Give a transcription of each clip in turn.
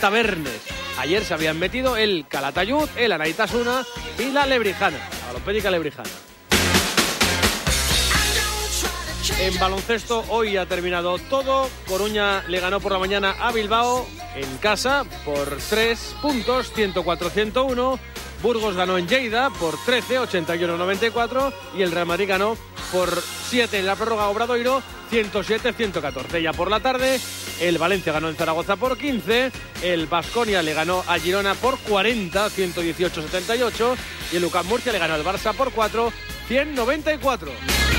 Tabernes. Ayer se habían metido el Calatayud, el Anaitasuna y la Lebrijana, la Balonpédica Lebrijana. En baloncesto hoy ha terminado todo. Coruña le ganó por la mañana a Bilbao en casa por 3 puntos, 104-101. Burgos ganó en Lleida por 13, 81-94. Y el Real Madrid ganó por 7 en la prórroga Obradoiro, 107-114. Ya por la tarde, el Valencia ganó en Zaragoza por 15. El Baskonia le ganó a Girona por 40, 118-78. Y el UCAM Murcia le ganó al Barça por 4, 100-94.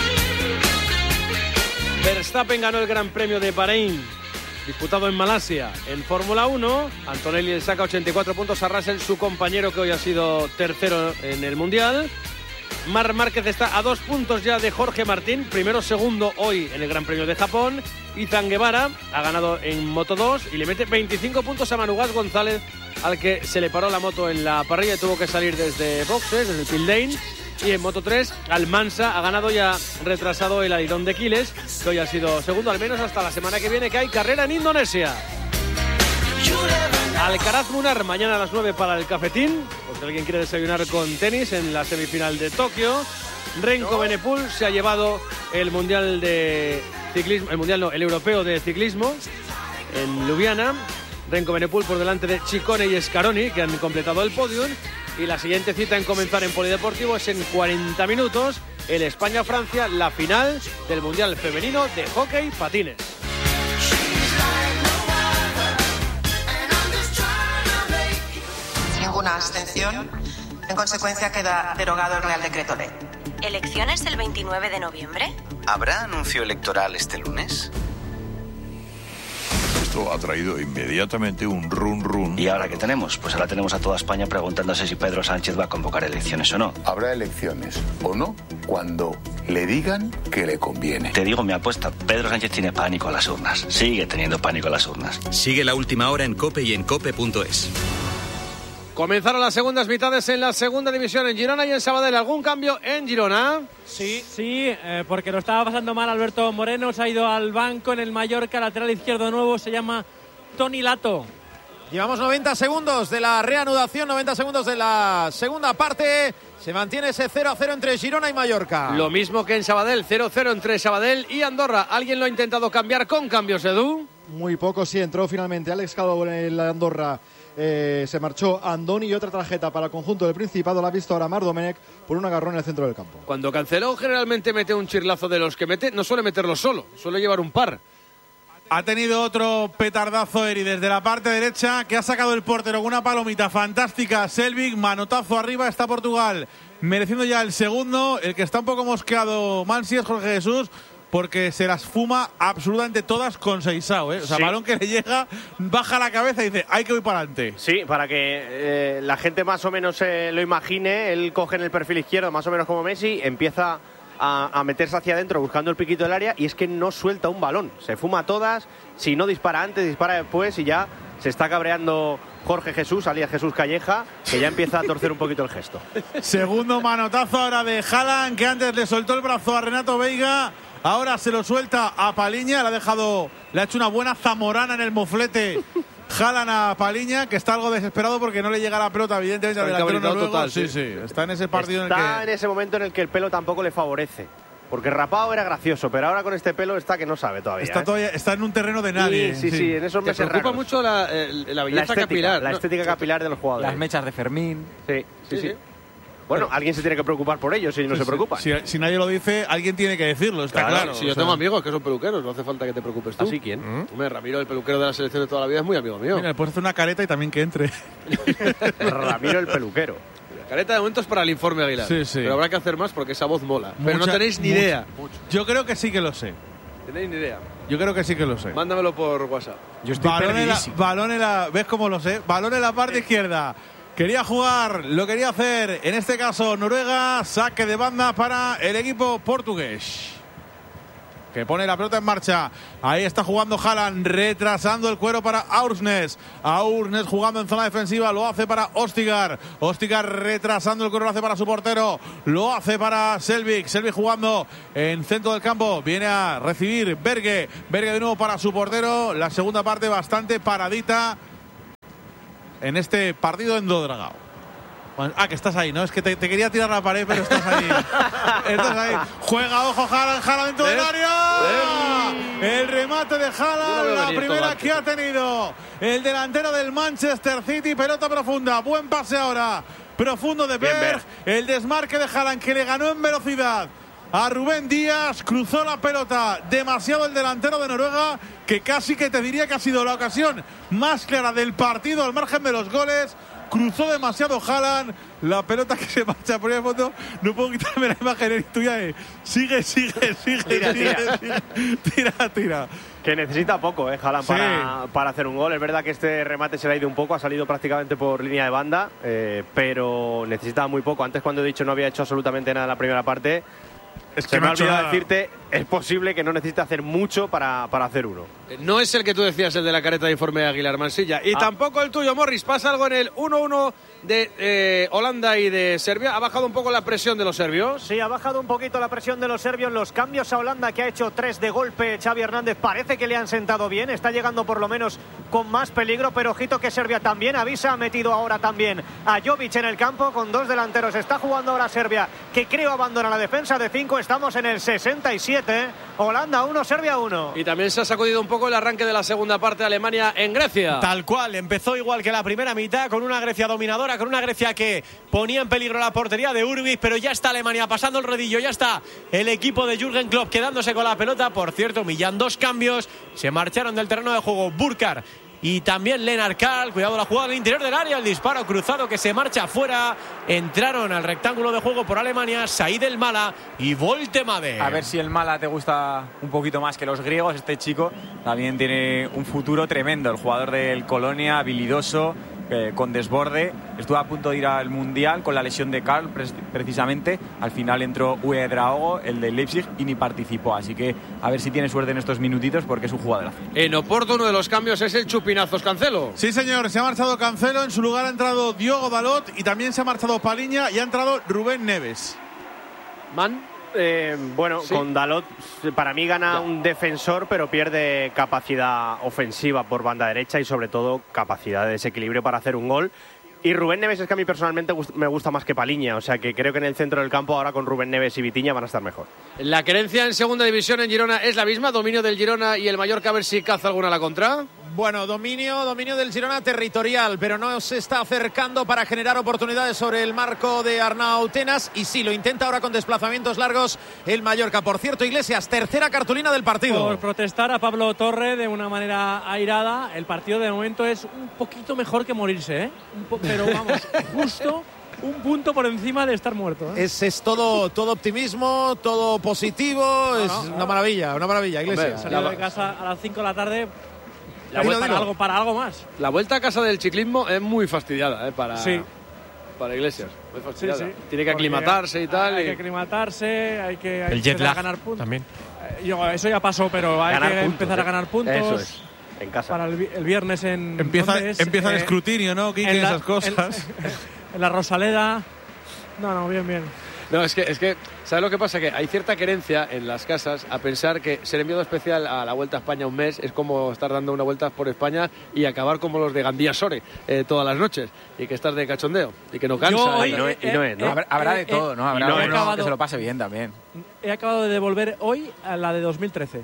Verstappen ganó el Gran Premio de Bahrein, disputado en Malasia, en Fórmula 1. Antonelli le saca 84 puntos a Russell, su compañero, que hoy ha sido tercero en el Mundial. Marc Márquez está a 2 puntos ya de Jorge Martín, primero, segundo hoy en el Gran Premio de Japón. Izan Guevara ha ganado en Moto 2 y le mete 25 puntos a Manu Gas González, al que se le paró la moto en la parrilla y tuvo que salir desde boxes, desde el pit lane. Y en Moto 3, Almansa ha ganado y ha retrasado el Aridón de Quiles, que hoy ha sido segundo, al menos hasta la semana que viene, que hay carrera en Indonesia. Alcaraz Munar mañana a las 9 para el cafetín, porque alguien quiere desayunar con tenis en la semifinal de Tokio. Renko Benepul se ha llevado el Mundial de Ciclismo, el Europeo de Ciclismo en Ljubljana. Renko Benepul por delante de Ciccone y Scaroni, que han completado el podium. Y la siguiente cita en comenzar en Polideportivo es en 40 minutos, el España-Francia, la final del Mundial Femenino de Hockey Patines. Ninguna abstención. En consecuencia, queda derogado el Real Decreto Ley. ¿Elecciones el 29 de noviembre? ¿Habrá anuncio electoral este lunes? Esto ha traído inmediatamente un run. ¿Y ahora qué tenemos? Pues ahora tenemos a toda España preguntándose si Pedro Sánchez va a convocar elecciones o no. Habrá elecciones o no cuando le digan que le conviene. Te digo mi apuesta, Pedro Sánchez tiene pánico a las urnas. Sigue teniendo pánico a las urnas. Sigue La Última Hora en COPE y en COPE.es. Comenzaron las segundas mitades en la segunda división en Girona y en Sabadell. ¿Algún cambio en Girona? Sí, porque lo estaba pasando mal Alberto Moreno. Se ha ido al banco en el Mallorca. Lateral izquierdo nuevo se llama Toni Lato. Llevamos 90 segundos de la reanudación, 90 segundos de la segunda parte. Se mantiene ese 0-0 entre Girona y Mallorca. Lo mismo que en Sabadell, 0-0 entre Sabadell y Andorra. ¿Alguien lo ha intentado cambiar con cambios, Edu? Muy poco, sí. Entró finalmente Alex Calvo en el Andorra. Se marchó Andoni y otra tarjeta para el conjunto del Principado. La ha visto ahora Marc Domènech por un agarrón en el centro del campo. Cuando Canceló generalmente mete un chirlazo de los que mete, no suele meterlo solo, suele llevar un par. Ha tenido otro petardazo Eri desde la parte derecha, que ha sacado el portero con una palomita fantástica. Selvig, manotazo arriba, está Portugal mereciendo ya el segundo. El que está un poco mosqueado Mansi es Jorge Jesús, porque se las fuma absolutamente todas con Seixao, ¿eh? O sea, sí. Balón que le llega, baja la cabeza y dice, hay que ir para adelante. Sí, para que la gente más o menos lo imagine. Él coge en el perfil izquierdo, más o menos como Messi, empieza a meterse hacia adentro buscando el piquito del área, y es que no suelta un balón, se fuma todas. Si no dispara antes, dispara después, y ya se está cabreando Jorge Jesús, alias Jesús Calleja, que ya empieza a torcer un poquito el gesto. Segundo manotazo ahora de Haaland, que antes le soltó el brazo a Renato Veiga. Ahora se lo suelta a Paliña, le ha hecho una buena zamorana en el moflete Haaland a Paliña, que está algo desesperado porque no le llega la pelota, evidentemente, al delantero noruego. Total, sí. Está en ese partido está en ese momento en el que el pelo tampoco le favorece. Porque rapado era gracioso, pero ahora con este pelo está que no sabe todavía. Está en un terreno de nadie. Sí, en esos meses Te preocupa raros. mucho la belleza capilar. La estética capilar de los jugadores. Las mechas de Fermín. Sí. Bueno, alguien se tiene que preocupar por ello, si no se preocupa. Si nadie lo dice, alguien tiene que decirlo, está claro. Si yo tengo amigos que son peluqueros, no hace falta que te preocupes tú. ¿Así quién? Hombre, Ramiro, el peluquero de la selección de toda la vida, es muy amigo mío. Mira, le puedes hacer una careta y también que entre. Ramiro el peluquero. La careta de momento es para el informe Aguilar. Sí. Pero habrá que hacer más porque esa voz mola. Pero no tenéis ni idea. Yo creo que sí que lo sé. ¿Tenéis ni idea? Yo creo que sí que lo sé. Mándamelo por WhatsApp. Yo estoy balón en la, ¿ves cómo lo sé? Balón en la parte izquierda. Quería jugar, lo quería hacer, en este caso Noruega, saque de banda para el equipo portugués, que pone la pelota en marcha. Ahí está jugando Haaland, retrasando el cuero para Aursnes. Aursnes jugando en zona defensiva, lo hace para Ostigar. Ostigar retrasando el cuero, lo hace para su portero. Lo hace para Selvig. Selvig jugando en centro del campo. Viene a recibir Berge. Berge de nuevo para su portero. La segunda parte bastante paradita en este partido en Dodragao. Bueno, que estás ahí, ¿no? Es que te quería tirar la pared, pero estás ahí. Estás ahí. Juega, ojo, Haaland dentro del área. El remate de Haaland, la primera que ha tenido el delantero del Manchester City. Pelota profunda, buen pase ahora. Profundo de Berg. El desmarque de Haaland que le ganó en velocidad a Rubén Díaz, cruzó la pelota demasiado el delantero de Noruega, que casi que te diría que ha sido la ocasión más clara del partido al margen de los goles. Cruzó demasiado Haaland, la pelota que se marcha por el fondo. No puedo quitarme la imagen tuya. Sigue. Tira. Que necesita poco, Haaland para hacer un gol. Es verdad que este remate se le ha ido un poco, ha salido prácticamente por línea de banda, pero necesita muy poco. Antes, cuando he dicho no había hecho absolutamente nada en la primera parte, se me ha olvidado decirte, es posible que no necesite hacer mucho para hacer uno. No es el que tú decías, el de la careta de informe de Aguilar Mansilla. Y tampoco el tuyo, Morris. Pasa algo en el 1-1 de Holanda y de Serbia. ¿Ha bajado un poco la presión de los serbios? Sí, ha bajado un poquito la presión de los serbios. Los cambios a Holanda, que ha hecho 3 de golpe Xavi Hernández, parece que le han sentado bien. Está llegando por lo menos con más peligro, pero ojito que Serbia también avisa. Ha metido ahora también a Jovic en el campo con 2 delanteros. Está jugando ahora Serbia, que creo abandona la defensa de 5. Estamos en el 67. Holanda 1, Serbia 1. Y también se ha sacudido un poco el arranque de la segunda parte de Alemania en Grecia. Tal cual, empezó igual que la primera mitad, con una Grecia dominadora, con una Grecia que ponía en peligro la portería de Urbis, pero ya está Alemania pasando el rodillo, ya está el equipo de Jürgen Klopp quedándose con la pelota. Por cierto, Millán, 2 cambios, se marcharon del terreno de juego Burkhardt y también Lennart Karl. Cuidado la jugada en el interior del área, el disparo cruzado que se marcha afuera. Entraron al rectángulo de juego por Alemania Said El Mala y Voltemade. A ver si el Mala te gusta un poquito más que los griegos. Este chico también tiene un futuro tremendo, el jugador del Colonia, habilidoso, con desborde. Estuvo a punto de ir al Mundial con la lesión de Karl, precisamente. Al final entró Uedraogo, el de Leipzig, y ni participó. Así que a ver si tiene suerte en estos minutitos, porque es un jugador. En Oporto, uno de los cambios es el chupinazos Cancelo. Sí, señor, se ha marchado Cancelo. En su lugar ha entrado Diogo Dalot y también se ha marchado Paliña y ha entrado Rubén Neves. Sí. Con Dalot para mí gana un defensor, pero pierde capacidad ofensiva por banda derecha y sobre todo capacidad de desequilibrio para hacer un gol. Y Rubén Neves es que a mí personalmente me gusta más que Paliña, o sea que creo que en el centro del campo ahora con Rubén Neves y Vitinha van a estar mejor. La querencia en segunda división en Girona es la misma, dominio del Girona y el Mallorca, a ver si caza alguna a la contra. Bueno, dominio del Girona territorial, pero no se está acercando para generar oportunidades sobre el marco de Arnau Tenas, y sí, lo intenta ahora con desplazamientos largos el Mallorca. Por cierto, Iglesias, tercera cartulina del partido. Por protestar a Pablo Torre de una manera airada. El partido de momento es un poquito mejor que morirse, ¿eh? Pero vamos, justo un punto por encima de estar muerto, ¿eh? Es todo optimismo, todo positivo. Es una maravilla, Iglesias. Salir de casa a las 5 de la tarde. Para algo más. La vuelta a casa del ciclismo es muy fastidiada, para Iglesias. Muy fastidiada. Sí. Tiene que aclimatarse y tal. Hay que aclimatarse, hay que el jet lag ganar puntos. También. Eso ya pasó, pero hay que empezar a ganar puntos. Eso es. En casa. Para el viernes empieza el escrutinio, ¿no, Quique? Esas cosas. En la Rosaleda. No, bien. No, es que, ¿sabes lo que pasa? Que hay cierta querencia en las casas a pensar que ser enviado especial a la Vuelta a España un mes es como estar dando una vuelta por España y acabar como los de Gandía Sore todas las noches, y que estás de cachondeo y que no cansa. Habrá de todo, ¿no? Habrá uno que se lo pase bien también. He acabado de devolver hoy a la de 2013.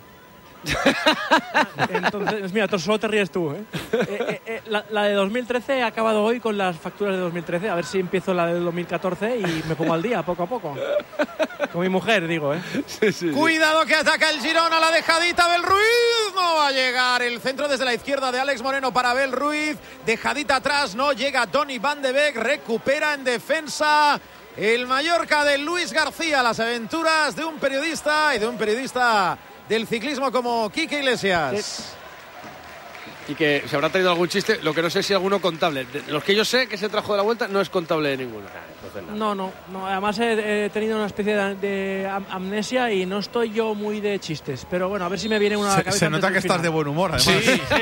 Entonces, mira, solo te ríes tú, ¿eh? La de 2013 he acabado hoy con las facturas de 2013. A ver si empiezo la de 2014 y me pongo al día poco a poco. Con mi mujer, digo, ¿eh? Sí. Cuidado que ataca el Girona, la dejadita Bel Ruiz. No va a llegar el centro desde la izquierda de Alex Moreno para Bel Ruiz. Dejadita atrás, no llega Donny van de Beek. Recupera en defensa el Mallorca de Luis García. Las aventuras de un periodista del ciclismo como Quique Iglesias. Y que se habrá traído algún chiste, lo que no sé si alguno contable. Los que yo sé que se trajo de la vuelta no es contable de ninguno. No. Además he tenido una especie de amnesia y no estoy yo muy de chistes. Pero bueno, a ver si me viene una a la cabeza. Se nota que estás de buen humor, además.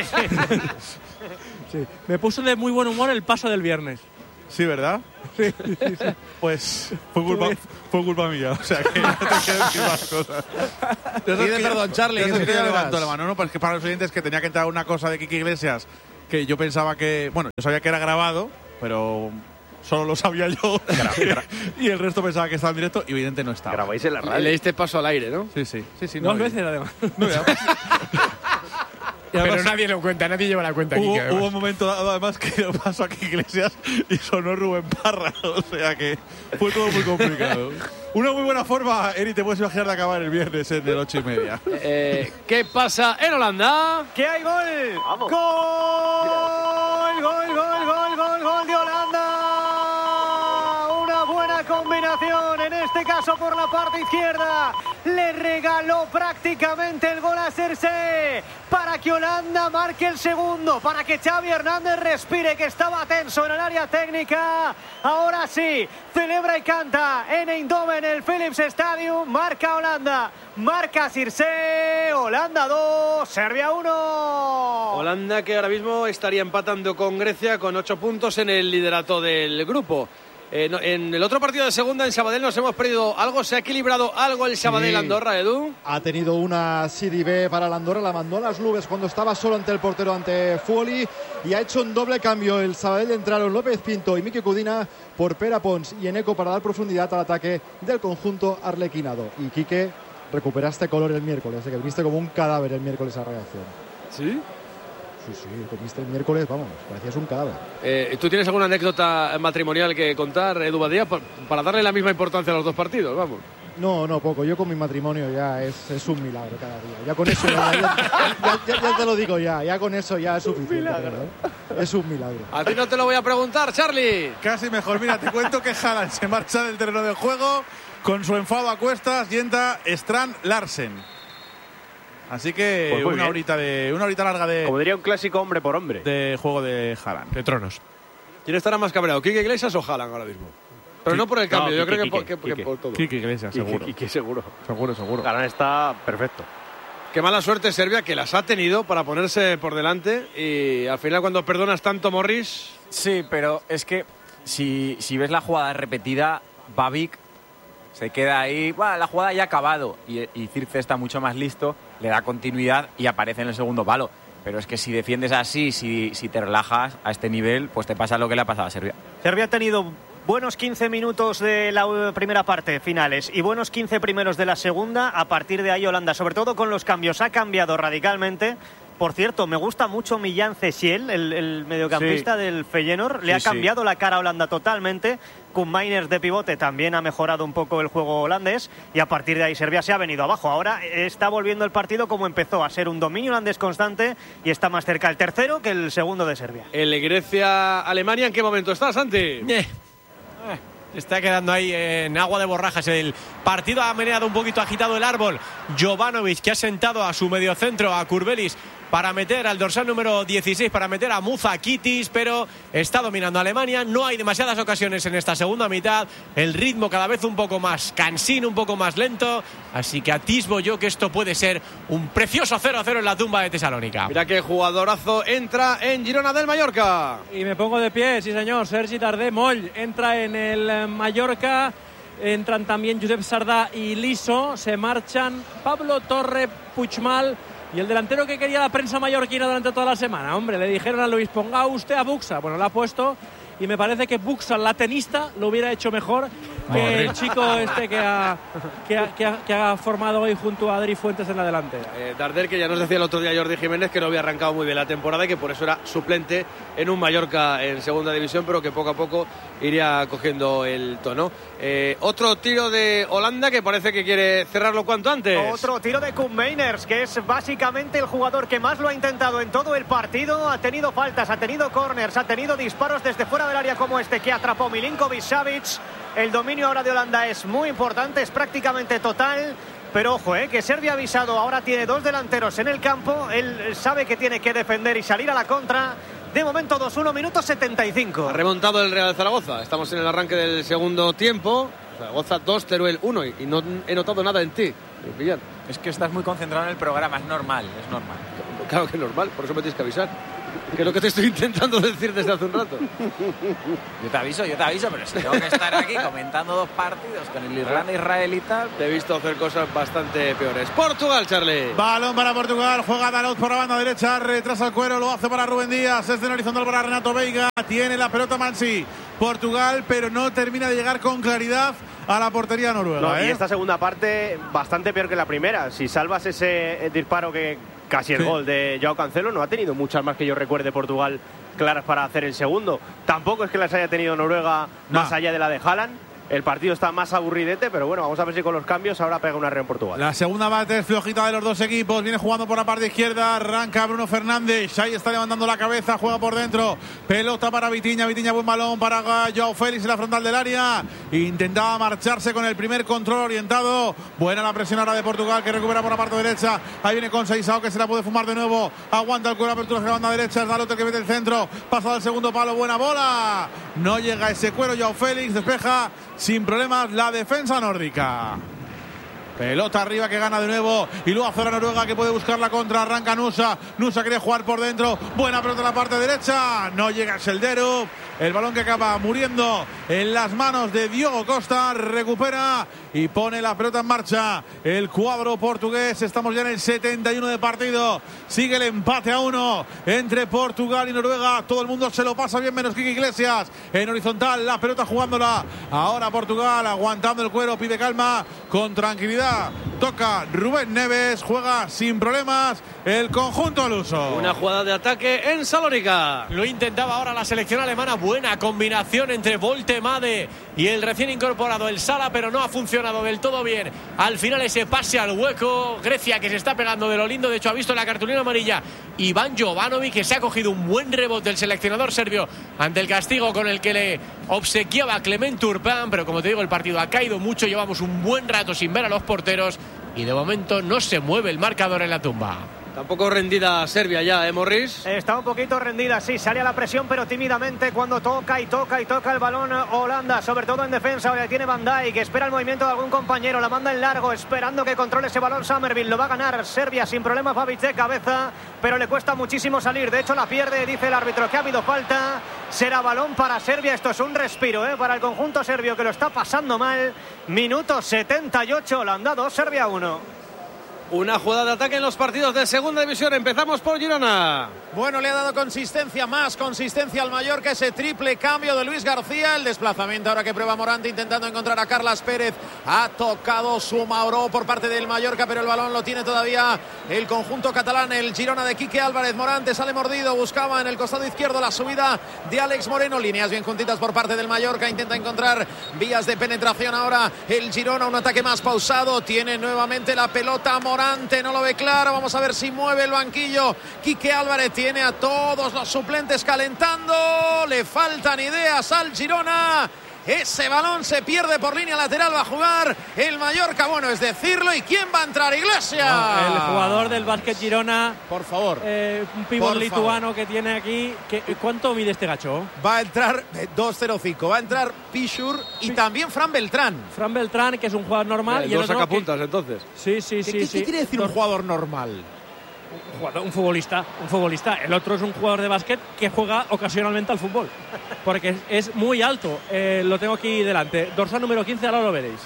Sí. Me puso de muy buen humor el paso del viernes. Sí, ¿verdad? Sí. Pues fue culpa mía. O sea, que no te quiero decir más cosas. Pide perdón, Charlie. Yo levanto la mano, ¿no? Porque para los oyentes que tenía que entrar una cosa de Quique Iglesias que yo pensaba que... Bueno, yo sabía que era grabado, pero solo lo sabía yo. Y el resto pensaba que estaba en directo y evidente no estaba. Grabáis en la radio. Le diste paso al aire, ¿no? Sí. Dos veces, además. Pero nadie lo cuenta, nadie lleva la cuenta aquí. Hubo un momento dado, además, que lo pasó aquí Iglesias y sonó Rubén Parra. O sea que fue todo muy complicado. Una muy buena forma, Eri, te puedes imaginar de acabar el viernes en el 8:30. ¿Qué pasa en Holanda? ¡Que hay gol! ¡Vamos! ¡Gol de Holanda! Una buena combinación, en este caso por la parte izquierda. Le regaló prácticamente el gol a Cersei para que Holanda marque el segundo, para que Xavi Hernández respire, que estaba tenso en el área técnica. Ahora sí, celebra y canta en Eindhoven, el Philips Stadium. Marca Holanda, marca Cersei. Holanda 2, Serbia 1. Holanda, que ahora mismo estaría empatando con Grecia con 8 puntos en el liderato del grupo. En el otro partido de segunda, en Sabadell, nos hemos perdido algo. ¿Se ha equilibrado algo el Sabadell-Andorra, Edu? Ha tenido una Sidi B para el Andorra, la mandó a las nubes cuando estaba solo ante el portero, ante Fuoli, y ha hecho un doble cambio. El Sabadell entraron López Pinto y Miki Cudina por Pera Pons y Eneco para dar profundidad al ataque del conjunto arlequinado. Y Quique, recuperaste color el miércoles, que viste como un cadáver el miércoles a reacción. ¿Sí? Sí, comiste el miércoles, vamos, parecías un cadáver. ¿Tú tienes alguna anécdota matrimonial que contar, Edu Badía, para darle la misma importancia a los dos partidos? Vamos. No, poco. Yo con mi matrimonio ya es un milagro cada día. Ya con eso, ya te lo digo ya con eso ya es suficiente. Es un milagro. A ti no te lo voy a preguntar, Charlie. Casi mejor. Mira, te cuento que Haaland se marcha del terreno de juego con su enfado a cuestas y entra Strand Larsen. Así que pues una horita larga de... Como diría un clásico hombre por hombre. De juego de Haaland. De tronos. ¿Quién estará más cabreado, Quique Iglesias o Haaland ahora mismo? Pero no por el cambio, yo creo que por todo. Quique Iglesias, seguro. Quique seguro. Seguro. Haaland está perfecto. Qué mala suerte Serbia, que las ha tenido para ponerse por delante, y al final cuando perdonas tanto, Morris... Sí, pero es que si ves la jugada repetida, Babic se queda ahí, bueno, la jugada ya ha acabado, y Circe está mucho más listo, le da continuidad y aparece en el segundo palo. Pero es que si defiendes así, si te relajas a este nivel, pues te pasa lo que le ha pasado a Serbia. Serbia ha tenido buenos 15 minutos de la primera parte, finales, y buenos 15 primeros de la segunda. A partir de ahí Holanda, sobre todo con los cambios, ha cambiado radicalmente. Por cierto, me gusta mucho Millán Cesiel, el mediocampista del Feyenoord. Le ha cambiado la cara a Holanda totalmente. Con Mainers de pivote también ha mejorado un poco el juego holandés. Y a partir de ahí Serbia se ha venido abajo. Ahora está volviendo el partido como empezó, a ser un dominio holandés constante. Y está más cerca el tercero que el segundo de Serbia. El Grecia-Alemania, ¿en qué momento está, Santi? Está quedando ahí en agua de borrajas el partido. Ha meneado un poquito agitado el árbol Jovanovic, que ha sentado a su mediocentro, a Kurbelis, para meter al dorsal número 16, para meter a Muzakitis, pero está dominando Alemania. No hay demasiadas ocasiones en esta segunda mitad. El ritmo cada vez un poco más cansino, un poco más lento. Así que atisbo yo que esto puede ser un precioso 0-0 en la tumba de Tesalónica. Mira qué jugadorazo entra en Girona del Mallorca. Y me pongo de pie, sí señor. Sergi Darder Moll entra en el Mallorca. Entran también Josep Sardá y Liso. Se marchan Pablo Torre, Puigmal y el delantero que quería la prensa mallorquina durante toda la semana. Hombre, le dijeron a Luis, ponga usted a Buxa. Bueno, la ha puesto y me parece que Buxa, la tenista, lo hubiera hecho mejor que el chico este que ha formado hoy junto a Adri Fuentes en la delantera. Darder, que ya nos decía el otro día Jordi Jiménez que no había arrancado muy bien la temporada y que por eso era suplente en un Mallorca en segunda división, pero que poco a poco iría cogiendo el tono. Otro tiro de Holanda que parece que quiere cerrarlo cuanto antes. Otro tiro de Koen Mainers, que es básicamente el jugador que más lo ha intentado en todo el partido. Ha tenido faltas, ha tenido corners, ha tenido disparos desde fuera del área como este que atrapó Milinkovic-Savic. El dominio ahora de Holanda es muy importante, es prácticamente total. Pero ojo, que Serbia ha avisado, ahora tiene dos delanteros en el campo. Él sabe que tiene que defender y salir a la contra. De momento 2-1, minuto 75. Ha remontado el Real Zaragoza. Estamos en el arranque del segundo tiempo. Zaragoza 2, Teruel 1. Y no he notado nada en ti, Villar. Es que estás muy concentrado en el programa, es normal. Claro que es normal, por eso me tienes que avisar. Que es lo que te estoy intentando decir desde hace un rato. Yo te aviso, pero si tengo que estar aquí comentando 2 partidos con el Irlanda-Israel y tal. Te he visto hacer cosas bastante peores. Portugal, Charlie. Balón para Portugal, juega Dalot por la banda derecha, retrasa el cuero, lo hace para Rubén Díaz, es de horizontal para Renato Veiga, tiene la pelota Mansi. Portugal, pero no termina de llegar con claridad a la portería noruega. No, y esta segunda parte bastante peor que la primera. Si salvas ese disparo que casi el gol de Joao Cancelo, no ha tenido muchas más que yo recuerde Portugal claras para hacer el segundo. Tampoco es que las haya tenido Noruega más allá de la de Haaland. El partido está más aburridete, pero bueno, vamos a ver si con los cambios ahora pega una en Portugal. La segunda parte es flojita de los dos equipos. Viene jugando por la parte izquierda. Arranca Bruno Fernández. Ahí está levantando la cabeza. Juega por dentro. Pelota para Vitinha. Vitinha, buen balón para Joao Félix en la frontal del área. Intentaba marcharse con el primer control orientado. Buena la presión ahora de Portugal, que recupera por la parte derecha. Ahí viene con Seisao, que se la puede fumar de nuevo. Aguanta el cuero, apertura hacia la banda derecha. Es Dalot el que mete el centro. Pasa al segundo palo. Buena bola. No llega ese cuero. Joao Félix despeja sin problemas la defensa nórdica. Pelota arriba que gana de nuevo y luego hace la Noruega, que puede buscar la contra. Arranca Nusa. Nusa quiere jugar por dentro. Buena pelota en la parte derecha. No llega Selderup. El balón que acaba muriendo en las manos de Diogo Costa. Recupera y pone la pelota en marcha el cuadro portugués. Estamos ya en el 71 de partido. Sigue el empate a 1 entre Portugal y Noruega. Todo el mundo se lo pasa bien menos Quique Iglesias. En horizontal la pelota jugándola. Ahora Portugal aguantando el cuero. Pide calma con tranquilidad. Toca Rubén Neves. Juega sin problemas el conjunto luso. Una jugada de ataque en Salónica. Lo intentaba ahora la selección alemana. Buena combinación entre Voltemade y el recién incorporado el Sala, pero no ha funcionado del todo bien. Al final ese pase al hueco. Grecia, que se está pegando de lo lindo. De hecho ha visto la cartulina amarilla Iván Jovanovic, que se ha cogido un buen rebote del seleccionador serbio ante el castigo con el que le obsequiaba Clement Turpin. Pero como te digo, el partido ha caído mucho. Llevamos un buen rato sin ver a los porteros y de momento no se mueve el marcador en la tumba. Tampoco rendida Serbia ya, Morris? Está un poquito rendida, sí, sale a la presión, pero tímidamente cuando toca el balón Holanda, sobre todo en defensa. Ahora tiene Van Dijk, que espera el movimiento de algún compañero, la manda en largo, esperando que controle ese balón Summerville. Lo va a ganar Serbia sin problema, Babic de cabeza, pero le cuesta muchísimo salir. De hecho la pierde, dice el árbitro que ha habido falta. Será balón para Serbia. Esto es un respiro para el conjunto serbio, que lo está pasando mal. Minuto 78, Holanda 2, Serbia 1. Una jugada de ataque en los partidos de segunda división. Empezamos por Girona. Bueno, le ha dado consistencia, más consistencia al Mallorca, ese triple cambio de Luis García. El desplazamiento ahora que prueba Morante intentando encontrar a Carlas Pérez. Ha tocado su Mauro por parte del Mallorca, pero el balón lo tiene todavía el conjunto catalán. El Girona de Quique Álvarez. Morante sale mordido, buscaba en el costado izquierdo la subida de Alex Moreno. Líneas bien juntitas por parte del Mallorca. Intenta encontrar vías de penetración ahora el Girona. Un ataque más pausado. Tiene nuevamente la pelota Morante. No lo ve claro. Vamos a ver si mueve el banquillo. Quique Álvarez tiene a todos los suplentes calentando. Le faltan ideas al Girona. Ese balón se pierde por línea lateral. Va a jugar el Mallorca. Bueno, es decirlo. ¿Y quién va a entrar? Iglesias. El jugador del Básquet Girona. Por favor. Un pívot lituano que tiene aquí. ¿Cuánto mide este gacho? Va a entrar 2.05. Va a entrar Pichur y también Fran Beltrán. Fran Beltrán, que es un jugador normal. Y dos sacapuntas, entonces. Sí. ¿Qué quiere decir un jugador normal? Un futbolista. El otro es un jugador de básquet que juega ocasionalmente al fútbol, porque es muy alto. Lo tengo aquí delante, dorsal número 15, ahora lo veréis.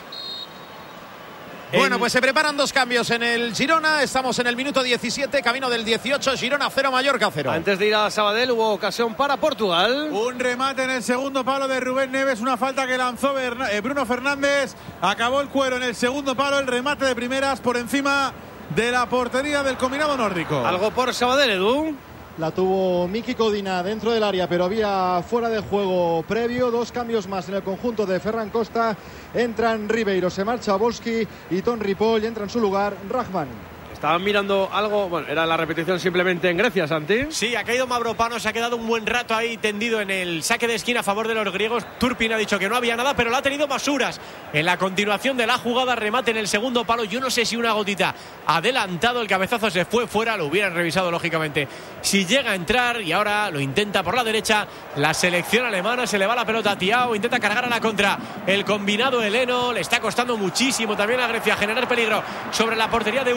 Bueno, pues se preparan dos cambios en el Girona. Estamos en el minuto 17, camino del 18. Girona 0, Mallorca 0. Antes de ir a Sabadell hubo ocasión para Portugal. Un remate en el segundo palo de Rubén Neves, una falta que lanzó Bruno Fernández. Acabó el cuero en el segundo palo, el remate de primeras por encima de la portería del combinado nórdico. Algo por Sabadell, Edu. La tuvo Miki Codina dentro del área, pero había fuera de juego previo. Dos cambios más en el conjunto de Ferran Costa. Entran Ribeiro, se marcha Volski y Ton Ripoll, y entra en su lugar Rahman. Estaban mirando algo, bueno, era la repetición simplemente en Grecia, Santi. Sí, ha caído Mavropanos, se ha quedado un buen rato ahí tendido en el saque de esquina a favor de los griegos. Turpin ha dicho que no había nada, pero lo ha tenido Masuras. En la continuación de la jugada, remate en el segundo palo. Yo no sé si una gotita adelantado, el cabezazo se fue fuera, lo hubieran revisado lógicamente si llega a entrar, y ahora lo intenta por la derecha la selección alemana. Se le va la pelota a Thiago, intenta cargar a la contra el combinado heleno. Le está costando muchísimo también a Grecia generar peligro sobre la portería de Urbich.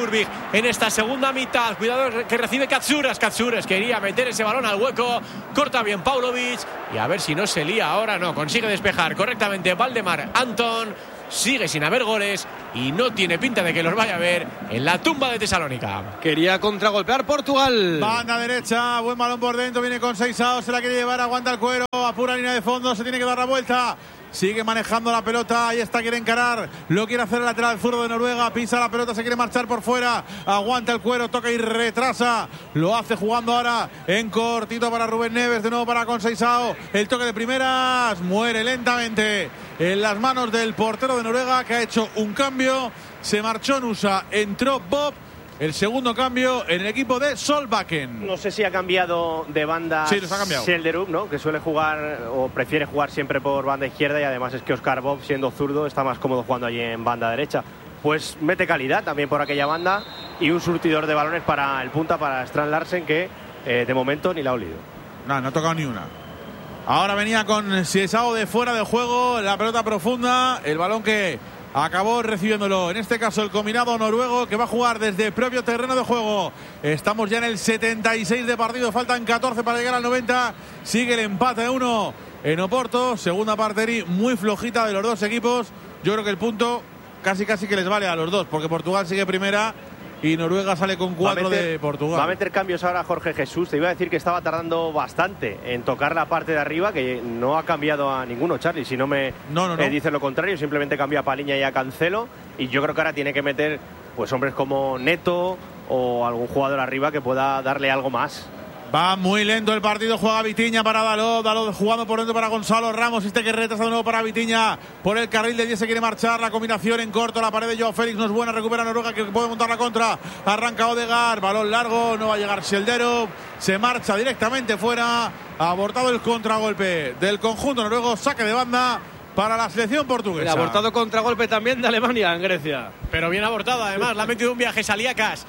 en esta segunda mitad. Cuidado que recibe Katsuras. Katsuras quería meter ese balón al hueco. Corta bien Paunovic. Y a ver si no se lía ahora. No, consigue despejar correctamente Valdemar Anton. Sigue sin haber goles y no tiene pinta de que los vaya a ver en la tumba de Tesalónica. Quería contragolpear Portugal. Banda derecha, buen balón por dentro, viene con Seixao, se la quiere llevar, aguanta el cuero, apura línea de fondo, se tiene que dar la vuelta. Sigue manejando la pelota, ahí está, quiere encarar, lo quiere hacer el lateral zurdo de Noruega, pisa la pelota, se quiere marchar por fuera, aguanta el cuero, toca y retrasa, lo hace jugando ahora en cortito para Rubén Neves, de nuevo para Conceição, el toque de primeras, muere lentamente en las manos del portero de Noruega, que ha hecho un cambio, se marchó Nusa, entró Bob. El segundo cambio en el equipo de Solbakken. No sé si ha cambiado de banda. Sí, los ha cambiado. Selderup, ¿no? Que suele jugar o prefiere jugar siempre por banda izquierda, y además es que Oscar Bob, siendo zurdo, está más cómodo jugando allí en banda derecha. Pues mete calidad también por aquella banda y un surtidor de balones para el punta, para Strand Larsen, que de momento ni la ha olido. No ha tocado ni una. Ahora venía con Seixao de fuera del juego, la pelota profunda, el balón que acabó recibiéndolo, en este caso el combinado noruego, que va a jugar desde el propio terreno de juego. Estamos ya en el 76 de partido, faltan 14 para llegar al 90. Sigue el empate a 1 en Oporto, segunda parte muy flojita de los dos equipos. Yo creo que el punto casi que les vale a los dos, porque Portugal sigue primera y Noruega sale con 4 de Portugal. Va a meter cambios ahora Jorge Jesús. Te iba a decir que estaba tardando bastante en tocar la parte de arriba, que no ha cambiado a ninguno, Charlie. Si no me dice lo contrario, simplemente cambia a Paliña y a Cancelo. Y yo creo que ahora tiene que meter pues hombres como Neto o algún jugador arriba que pueda darle algo más. Va muy lento el partido, juega Vitinha para Dalot, Dalot jugando por dentro para Gonzalo Ramos, que retrasa de nuevo para Vitinha, por el carril de 10 se quiere marchar, la combinación en corto, la pared de Joao Félix no es buena, recupera Noruega que puede montar la contra, arranca Odegaard, balón largo, no va a llegar Selderup, se marcha directamente fuera, ha abortado el contragolpe del conjunto noruego, saque de banda para la selección portuguesa. Ha abortado contragolpe también de Alemania en Grecia. Pero bien abortado, además, le ha metido un viaje Saliakas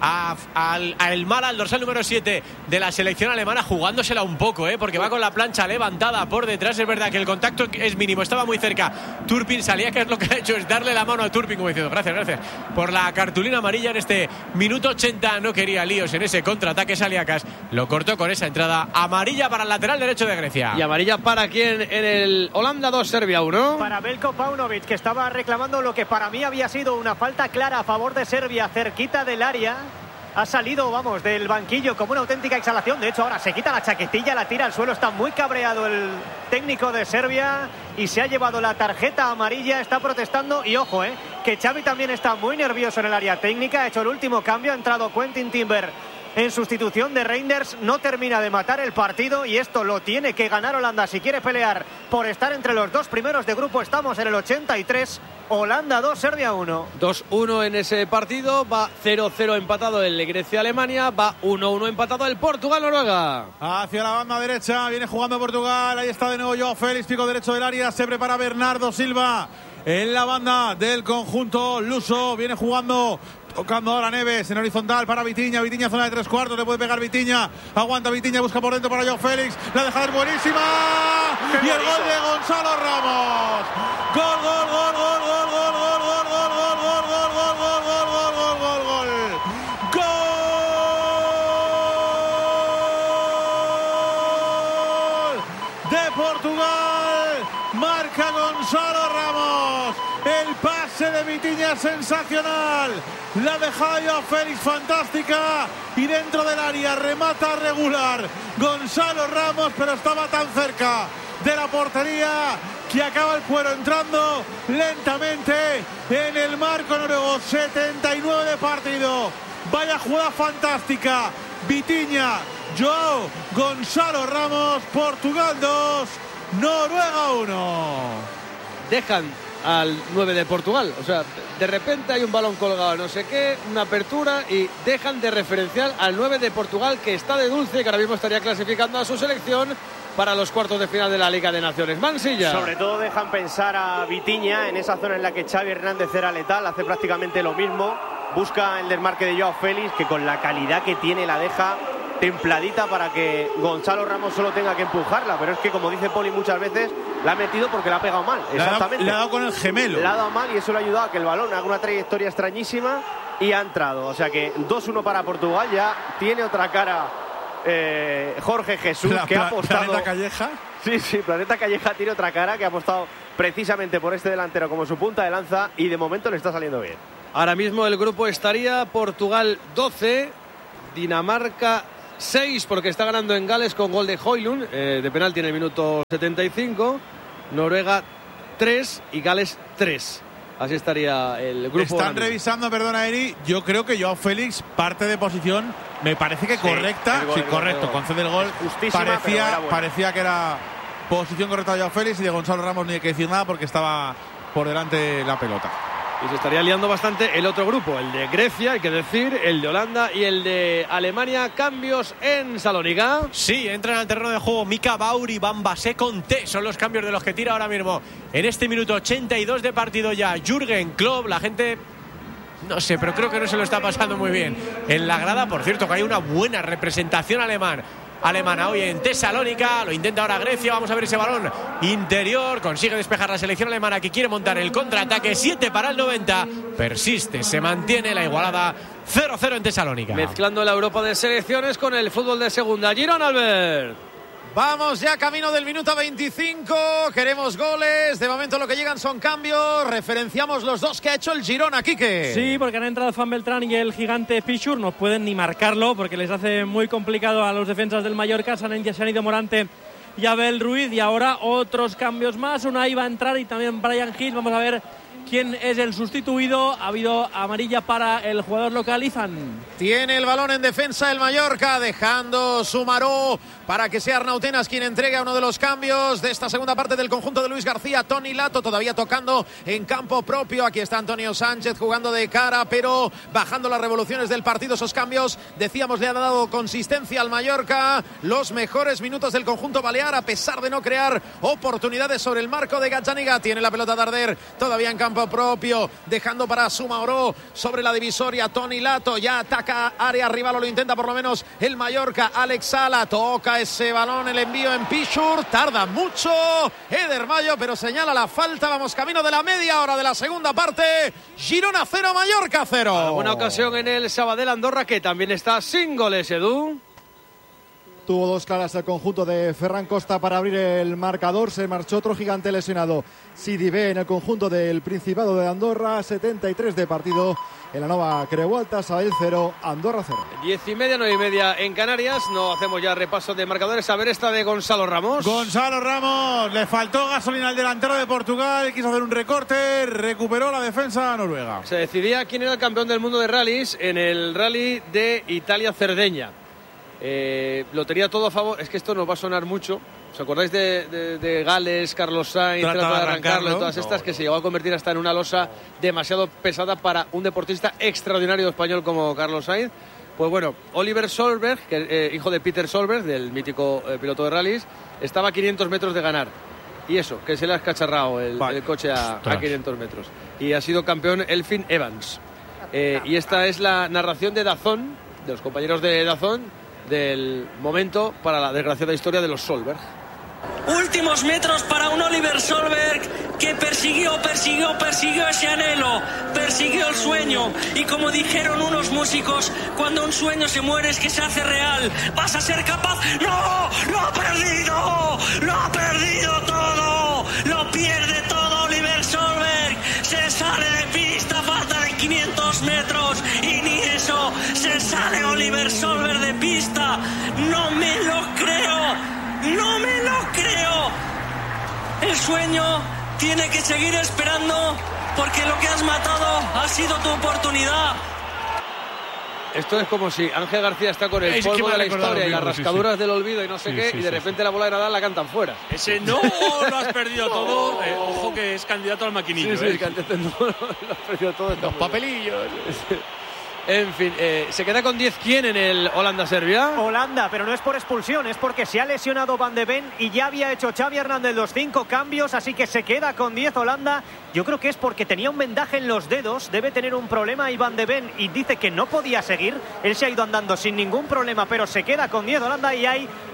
al Mala, al dorsal número 7 de la selección alemana, jugándosela un poco, porque va con la plancha levantada por detrás. Es verdad que el contacto es mínimo, estaba muy cerca Turpin. Saliakas lo que ha hecho es darle la mano a Turpin, como diciendo gracias por la cartulina amarilla en este minuto 80. No quería líos en ese contraataque. Saliakas lo cortó con esa entrada amarilla para el lateral derecho de Grecia. ¿Y amarilla para quién en el Holanda 2, Serbia 1? Para Veljko Paunovic, que estaba reclamando lo que para mí había sido una falta clara a favor de Serbia, cerquita del área. Ha salido, del banquillo como una auténtica exhalación. De hecho, ahora se quita la chaquetilla, la tira al suelo. Está muy cabreado el técnico de Serbia y se ha llevado la tarjeta amarilla. Está protestando y ojo, que Xavi también está muy nervioso en el área técnica. Ha hecho el último cambio, ha entrado Quentin Timber en sustitución de Reinders. No termina de matar el partido y esto lo tiene que ganar Holanda si quiere pelear por estar entre los dos primeros de grupo. Estamos en el 83. Holanda 2, Serbia 1. 2-1 en ese partido, va 0-0 empatado el Grecia-Alemania, va 1-1 empatado el Portugal-Noruega. Hacia la banda derecha, viene jugando Portugal, ahí está de nuevo Joao Félix, pico derecho del área, se prepara Bernardo Silva en la banda del conjunto luso, viene jugando, tocando ahora Neves en horizontal para Vitinha, Vitinha zona de 3/4, le puede pegar Vitinha, aguanta Vitinha, busca por dentro para Joao Félix, la dejada es buenísima y el gol de Gonzalo Ramos. Gol. De Portugal, marca Gonzalo Ramos. El pase de Vitinha es sensacional. La dejada de Joao Félix fantástica. Y dentro del área remata regular Gonzalo Ramos, pero estaba tan cerca de la portería que acaba el cuero entrando lentamente en el marco noruego. 79 de partido. Vaya jugada fantástica. Vitinha, Joao, Gonzalo Ramos. Portugal 2, Noruega 1. Dejan al 9 de Portugal, o sea, de repente hay un balón colgado, no sé qué, una apertura y dejan de referencial al 9 de Portugal, que está de dulce, que ahora mismo estaría clasificando a su selección para los cuartos de final de la Liga de Naciones. Mansilla. Sobre todo dejan pensar a Vitinha en esa zona en la que Xavi Hernández era letal, hace prácticamente lo mismo, busca el desmarque de Joao Félix, que con la calidad que tiene la deja templadita para que Gonzalo Ramos solo tenga que empujarla, pero es que, como dice Poli muchas veces, la ha metido porque la ha pegado mal. Exactamente. Le ha dado con el gemelo. Le ha dado mal y eso le ha ayudado a que el balón haga una trayectoria extrañísima y ha entrado. O sea que 2-1 para Portugal. Ya tiene otra cara Jorge Jesús, que ha apostado. ¿Planeta Calleja? Sí, Planeta Calleja tiene otra cara, que ha apostado precisamente por este delantero como su punta de lanza y de momento le está saliendo bien. Ahora mismo el grupo estaría Portugal 12, Dinamarca 6, porque está ganando en Gales con gol de Højlund, de penalti en el minuto 75, Noruega 3 y Gales 3. Así estaría el grupo. Están revisando, perdona Eri, yo creo que Joao Félix parte de posición, me parece que correcta. El gol, sí, correcto, concede el gol. Parecía que era posición correcta de Joao Félix, y de Gonzalo Ramos ni hay que decir nada porque estaba por delante la pelota. Y se estaría liando bastante el otro grupo, el de Grecia, hay que decir, el de Holanda y el de Alemania. Cambios en Salónica. Sí, entran al terreno de juego Mika Baur y Bambasé Conté. Son los cambios de los que tira ahora mismo en este minuto 82 de partido ya Jürgen Klopp. La gente, no sé, pero creo que no se lo está pasando muy bien en la grada. Por cierto, que hay una buena representación alemana hoy en Tesalónica. Lo intenta ahora Grecia. Vamos a ver ese balón interior. Consigue despejar la selección alemana, que quiere montar el contraataque. 7 para el 90. Persiste, se mantiene la igualada. 0-0 en Tesalónica. Mezclando la Europa de selecciones con el fútbol de segunda. Girona, Albert. Vamos ya camino del minuto 25. Queremos goles. De momento lo que llegan son cambios. Referenciamos los dos que ha hecho el Girona, Quique. Sí, porque han entrado Fan Beltrán y el gigante Pichur. No pueden ni marcarlo porque les hace muy complicado a los defensas del Mallorca. Se han ido Morante y Abel Ruiz. Y ahora otros cambios más. Unai va a entrar y también Brian Hill. Vamos a ver quién es el sustituido. Ha habido amarilla para el jugador local, Izan. Tiene el balón en defensa el Mallorca, dejando Sumaró para que sea Arnautenas quien entregue a uno de los cambios de esta segunda parte del conjunto de Luis García. Toni Lato todavía tocando en campo propio. Aquí está Antonio Sánchez jugando de cara, pero bajando las revoluciones del partido. Esos cambios, decíamos, le han dado consistencia al Mallorca. Los mejores minutos del conjunto balear, a pesar de no crear oportunidades sobre el marco de Gazzaniga. Tiene la pelota Darder todavía en campo propio, dejando para Sumaró sobre la divisoria. Toni Lato ya ataca área rival, o lo intenta por lo menos el Mallorca. Alex Sala toca ese balón, el envío en Pichur, tarda mucho Eder Mayo, pero señala la falta. Vamos camino de la media hora de la segunda parte. Girona 0, Mallorca 0. Alguna ocasión en el Sabadell Andorra, que también está sin goles, Edu. Tuvo dos claras el conjunto de Ferran Costa para abrir el marcador. Se marchó otro gigante lesionado, Sidibé, en el conjunto del Principado de Andorra. 73 de partido en la Nova Creu Alta. Sabadell 0, Andorra 0. 10:30, 9:30 en Canarias. No hacemos ya repaso de marcadores. A ver esta de Gonzalo Ramos. Gonzalo Ramos, le faltó gasolina al delantero de Portugal. Quiso hacer un recorte, recuperó la defensa noruega. Se decidía quién era el campeón del mundo de rallies en el rally de Italia-Cerdeña. Lo tenía todo a favor. Es que esto nos va a sonar mucho. ¿Os acordáis de Gales, Carlos Sainz, trata de arrancarlo, y todas estas, que se llegó a convertir hasta en una losa demasiado pesada para un deportista extraordinario español como Carlos Sainz? Pues bueno, Oliver Solberg, hijo de Peter Solberg, del mítico piloto de rallies, estaba a 500 metros de ganar. Y eso, que se le ha escacharrado el coche a 500 metros. Y ha sido campeón Elfyn Evans. Y esta es la narración de DAZN, de los compañeros de DAZN, del momento para la desgraciada historia de los Solberg. Últimos metros para un Oliver Solberg que persiguió ese anhelo, persiguió el sueño, y como dijeron unos músicos, cuando un sueño se muere es que se hace real. ¿Vas a ser capaz? ¡No! ¡Lo ha perdido! ¡Lo ha perdido todo! ¡Lo pierde todo Oliver Solberg! Se sale de pista, falta de 500 metros y ni eso, se sale Oliver Solberg de pista. ¡No me lo creo! ¡No me lo creo! El sueño tiene que seguir esperando, porque lo que has matado ha sido tu oportunidad. Esto es como si Ángel García está con el polvo de la historia y las rascaduras del olvido y no sé qué, y de repente la bola de Nadal la cantan fuera. Ese no lo has perdido todo. Ojo que es candidato al maquinillo. Sí, que antes no lo has perdido todo. Los papelillos. En fin, ¿se queda con 10 quién en el Holanda-Serbia? Holanda, pero no es por expulsión, es porque se ha lesionado Van de Ven y ya había hecho Xavi Hernández los 5 cambios, así que se queda con 10 Holanda. Yo creo que es porque tenía un vendaje en los dedos, debe tener un problema y Van de Ven, y dice que no podía seguir. Él se ha ido andando sin ningún problema, pero se queda con 10 Holanda y hay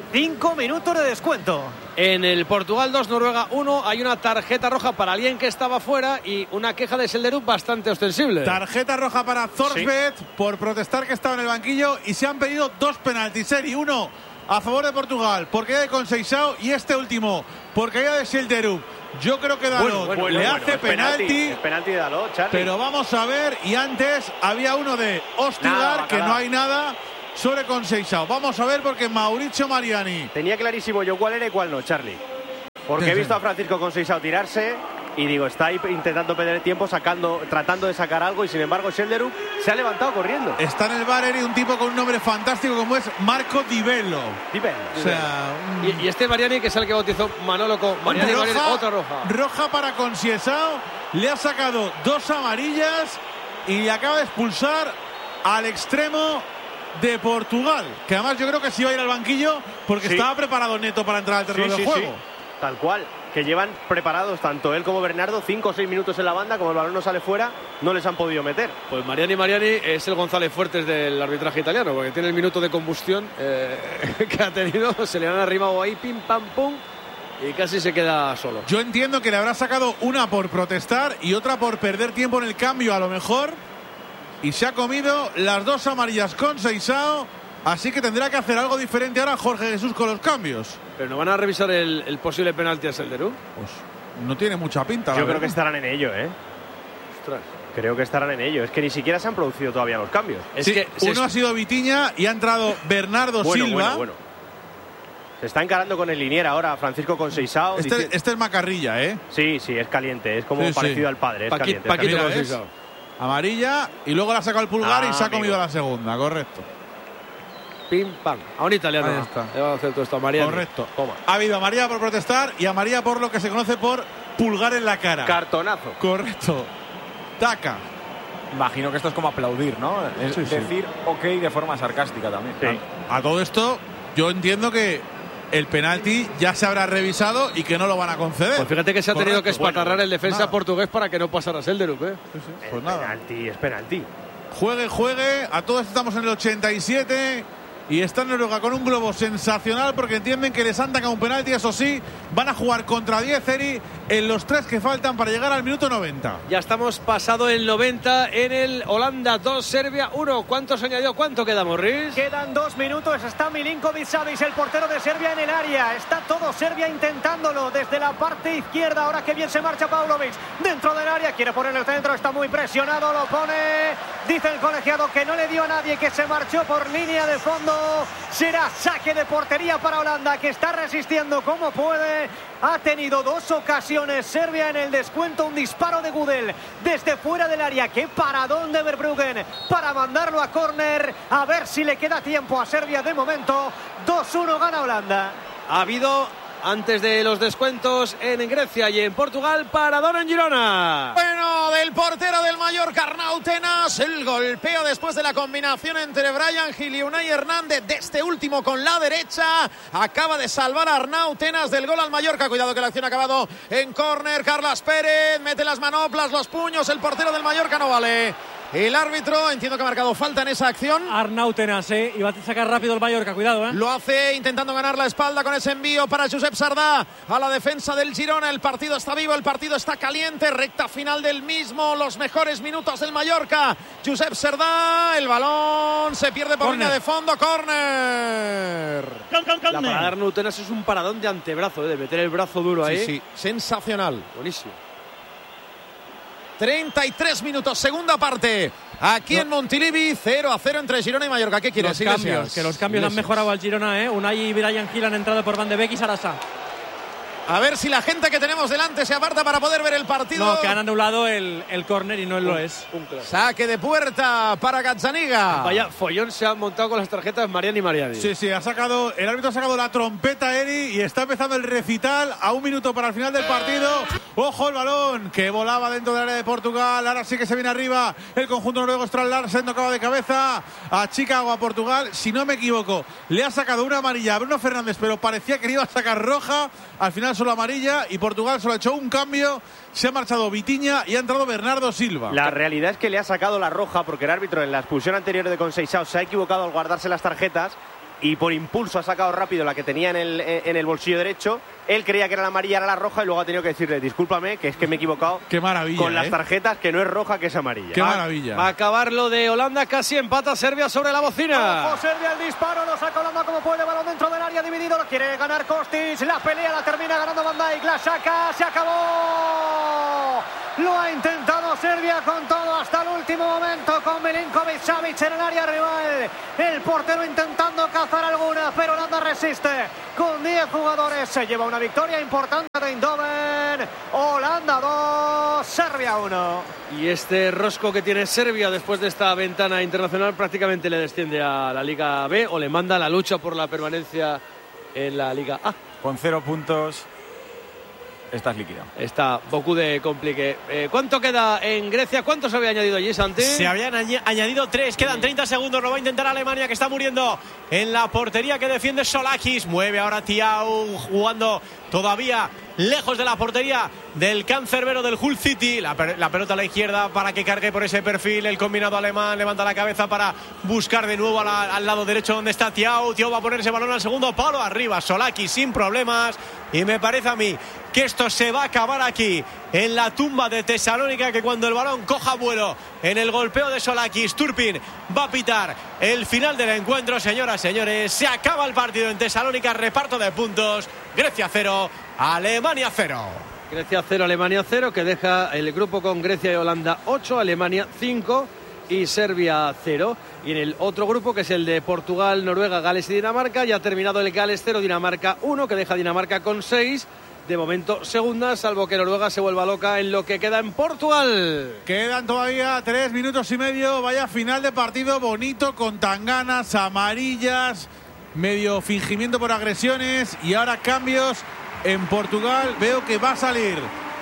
5 minutos de descuento. En el Portugal 2, Noruega 1, hay una tarjeta roja para alguien que estaba fuera y una queja de Selderup bastante ostensible. Tarjeta roja para Thorsbeth por protestar que estaba en el banquillo y se han pedido 2 penaltis, Eri. Uno a favor de Portugal por caída de Conceição y este último por caída de Selderup. Yo creo que Dalot le hace penalti. Es penalti de Dalot, Charlie. Pero vamos a ver, y antes había uno de Ostigar, que no hay nada sobre Conceição. Vamos a ver porque Mauricio Mariani. Tenía clarísimo yo cuál era y cuál no, Charlie. Porque he visto a Francisco Conceição tirarse y digo, está ahí intentando perder tiempo, tratando de sacar algo y sin embargo Selderup se ha levantado corriendo. Está en el bar, Eri, un tipo con un nombre fantástico como es Marco Di Bello. O sea, y este Mariani, que es el que bautizó Manolo con Mariani, otra roja. Roja para Conceição, le ha sacado 2 amarillas y le acaba de expulsar al extremo de Portugal, que además yo creo que sí va a ir al banquillo porque estaba preparado Neto para entrar al terreno de juego. Tal cual, que llevan preparados tanto él como Bernardo 5 o 6 minutos en la banda, como el balón no sale fuera, no les han podido meter. Pues Mariani es el González Fuertes del arbitraje italiano, porque tiene el minuto de combustión que ha tenido, se le han arrimado ahí, pim, pam, pum, y casi se queda solo. Yo entiendo que le habrá sacado una por protestar y otra por perder tiempo en el cambio a lo mejor, y se ha comido las 2 amarillas Conceição, así que tendrá que hacer algo diferente ahora Jorge Jesús con los cambios. Pero no van a revisar el posible penalti a Selderup. Pues no tiene mucha pinta. Yo creo que estarán en ello, Ostras. Creo que estarán en ello. Es que ni siquiera se han producido todavía los cambios. Uno ha sido Vitinha y ha entrado Bernardo Silva. Bueno. Se está encarando con el linier ahora Francisco Conceição. Este es Macarrilla, Sí, es caliente. Es como parecido al padre. Es caliente. Paquito Conceição. Amarilla y luego la ha sacado el pulgar y se ha comido la segunda, correcto. Pim, pam. A un italiano. Ahí está. Le va a hacer todo esto a Mariani. Correcto. Ha habido amarilla por protestar y amarilla por lo que se conoce por pulgar en la cara. Cartonazo. Correcto. Taca. Imagino que esto es como aplaudir, ¿no? Es decir ok de forma sarcástica también. Sí. A todo esto, yo entiendo que el penalti ya se habrá revisado y que no lo van a conceder. Pues fíjate que se ha tenido que espatarrar el defensa portugués para que no pasara Selderup, Pues nada. Es penalti. Juegue. A todos estamos en el 87. Y está Noruega con un globo sensacional porque entienden que les han sacado un penalti. Eso sí, van a jugar contra 10, Eri, en los 3 que faltan para llegar al minuto 90. Ya estamos pasado el 90 en el Holanda 2, Serbia 1. ¿Cuánto se añadió? ¿Cuánto queda, Morris? Quedan 2 minutos. Está Milinković-Savić, el portero de Serbia, en el área. Está todo Serbia intentándolo desde la parte izquierda. Ahora que bien se marcha Paunovic dentro del área. Quiere poner el centro. Está muy presionado. Lo pone. Dice el colegiado que no le dio a nadie, que se marchó por línea de fondo. Será saque de portería para Holanda, que está resistiendo como puede. Ha tenido 2 ocasiones Serbia en el descuento. Un disparo de Gudel desde fuera del área. Qué paradón de Verbruggen para mandarlo a córner. A ver si le queda tiempo a Serbia. De momento 2-1 gana Holanda. Ha habido, antes de los descuentos, en Grecia y en Portugal, paradón en Girona. Bueno, del portero del Mallorca, Arnau Tenas, el golpeo después de la combinación entre Bryan Gil y Unai Hernández, de este último con la derecha, acaba de salvar a Arnau Tenas del gol al Mallorca. Cuidado que la acción ha acabado en córner. Carlas Pérez mete las manoplas, los puños, el portero del Mallorca no vale. El árbitro, entiendo que ha marcado falta en esa acción. Arnau Tenas, y va a sacar rápido el Mallorca, cuidado, Lo hace intentando ganar la espalda con ese envío para Josep Sardá a la defensa del Girona. El partido está vivo, el partido está caliente, recta final del mismo, los mejores minutos del Mallorca. Josep Sardá, el balón se pierde por línea de fondo, córner. La parada de Arnau Tenas es un paradón de antebrazo, de meter el brazo duro ahí. Sí, sensacional. Buenísimo. 33 minutos, segunda parte. Aquí en Montilivi, 0-0 entre Girona y Mallorca. ¿Qué quieres? Los cambios han mejorado al Girona, Unai y Bryan Gil han entrado por Van de Beek y Sarasa. A ver si la gente que tenemos delante se aparta para poder ver el partido. No, que han anulado el córner y no lo es. Saque de puerta para Gazzaniga. Vaya follón se han montado con las tarjetas Mariani. Sí, el árbitro ha sacado la trompeta, Eri, y está empezando el recital a 1 minuto para el final del partido. Ojo el balón que volaba dentro del área de Portugal. Ahora sí que se viene arriba el conjunto noruego. Strand Larsen tocaba de cabeza a Chicago, a Portugal. Si no me equivoco, le ha sacado una amarilla a Bruno Fernández, pero parecía que le iba a sacar roja. Al final solo amarilla y Portugal solo ha hecho un cambio. Se ha marchado Vitinha y ha entrado Bernardo Silva. La realidad es que le ha sacado la roja porque el árbitro en la expulsión anterior de Conceição se ha equivocado al guardarse las tarjetas y por impulso ha sacado rápido la que tenía en el bolsillo derecho. Él creía que era la amarilla, era la roja, y luego ha tenido que decirle, discúlpame, que es que me he equivocado. Qué maravilla, con las tarjetas, que no es roja, que es amarilla. Qué maravilla. Va a acabar lo de Holanda, casi empata Serbia sobre la bocina. Ojo, Serbia, el disparo, lo saca Holanda como puede, balón dentro del área dividido, lo quiere ganar Kostic, la pelea la termina ganando Van Dijk, la saca, se acabó. Lo ha intentado Serbia con todo hasta el último momento, con Milinković-Savić en el área rival. El portero intentando cazar alguna, pero Holanda resiste. Con 10 jugadores se lleva una victoria importante de Eindhoven. Holanda 2, Serbia 1. Y este rosco que tiene Serbia después de esta ventana internacional prácticamente le desciende a la Liga B o le manda la lucha por la permanencia en la Liga A. Con 0 puntos estás líquido. Está beaucoup de compliqué. ¿Cuánto queda en Grecia? ¿Cuántos había añadido allí, Santi? Se habían añadido 3. Quedan 30 segundos. Lo va a intentar Alemania, que está muriendo en la portería que defiende Solakis. Mueve ahora Thiaw, jugando todavía lejos de la portería del cancerbero del Hull City. La pelota a la izquierda para que cargue por ese perfil el combinado alemán. Levanta la cabeza para buscar de nuevo al lado derecho donde está Thiaw. Thiaw va a poner ese balón al segundo palo. Arriba Solakis sin problemas. Y me parece a mí que esto se va a acabar aquí, en la tumba de Tesalónica, que cuando el balón coja vuelo en el golpeo de Solakis, Turpin va a pitar el final del encuentro. Señoras, señores, se acaba el partido en Tesalónica. Reparto de puntos. Grecia 0, Alemania 0. Grecia 0, Alemania 0, que deja el grupo con Grecia y Holanda 8, Alemania 5 y Serbia 0. Y en el otro grupo, que es el de Portugal, Noruega, Gales y Dinamarca, ya ha terminado el Gales 0, Dinamarca 1, que deja a Dinamarca con 6. De momento segunda, salvo que Noruega se vuelva loca en lo que queda en Portugal. Quedan todavía 3 minutos y medio. Vaya final de partido bonito, con tanganas, amarillas, medio fingimiento por agresiones. Y ahora cambios en Portugal. Veo que va a salir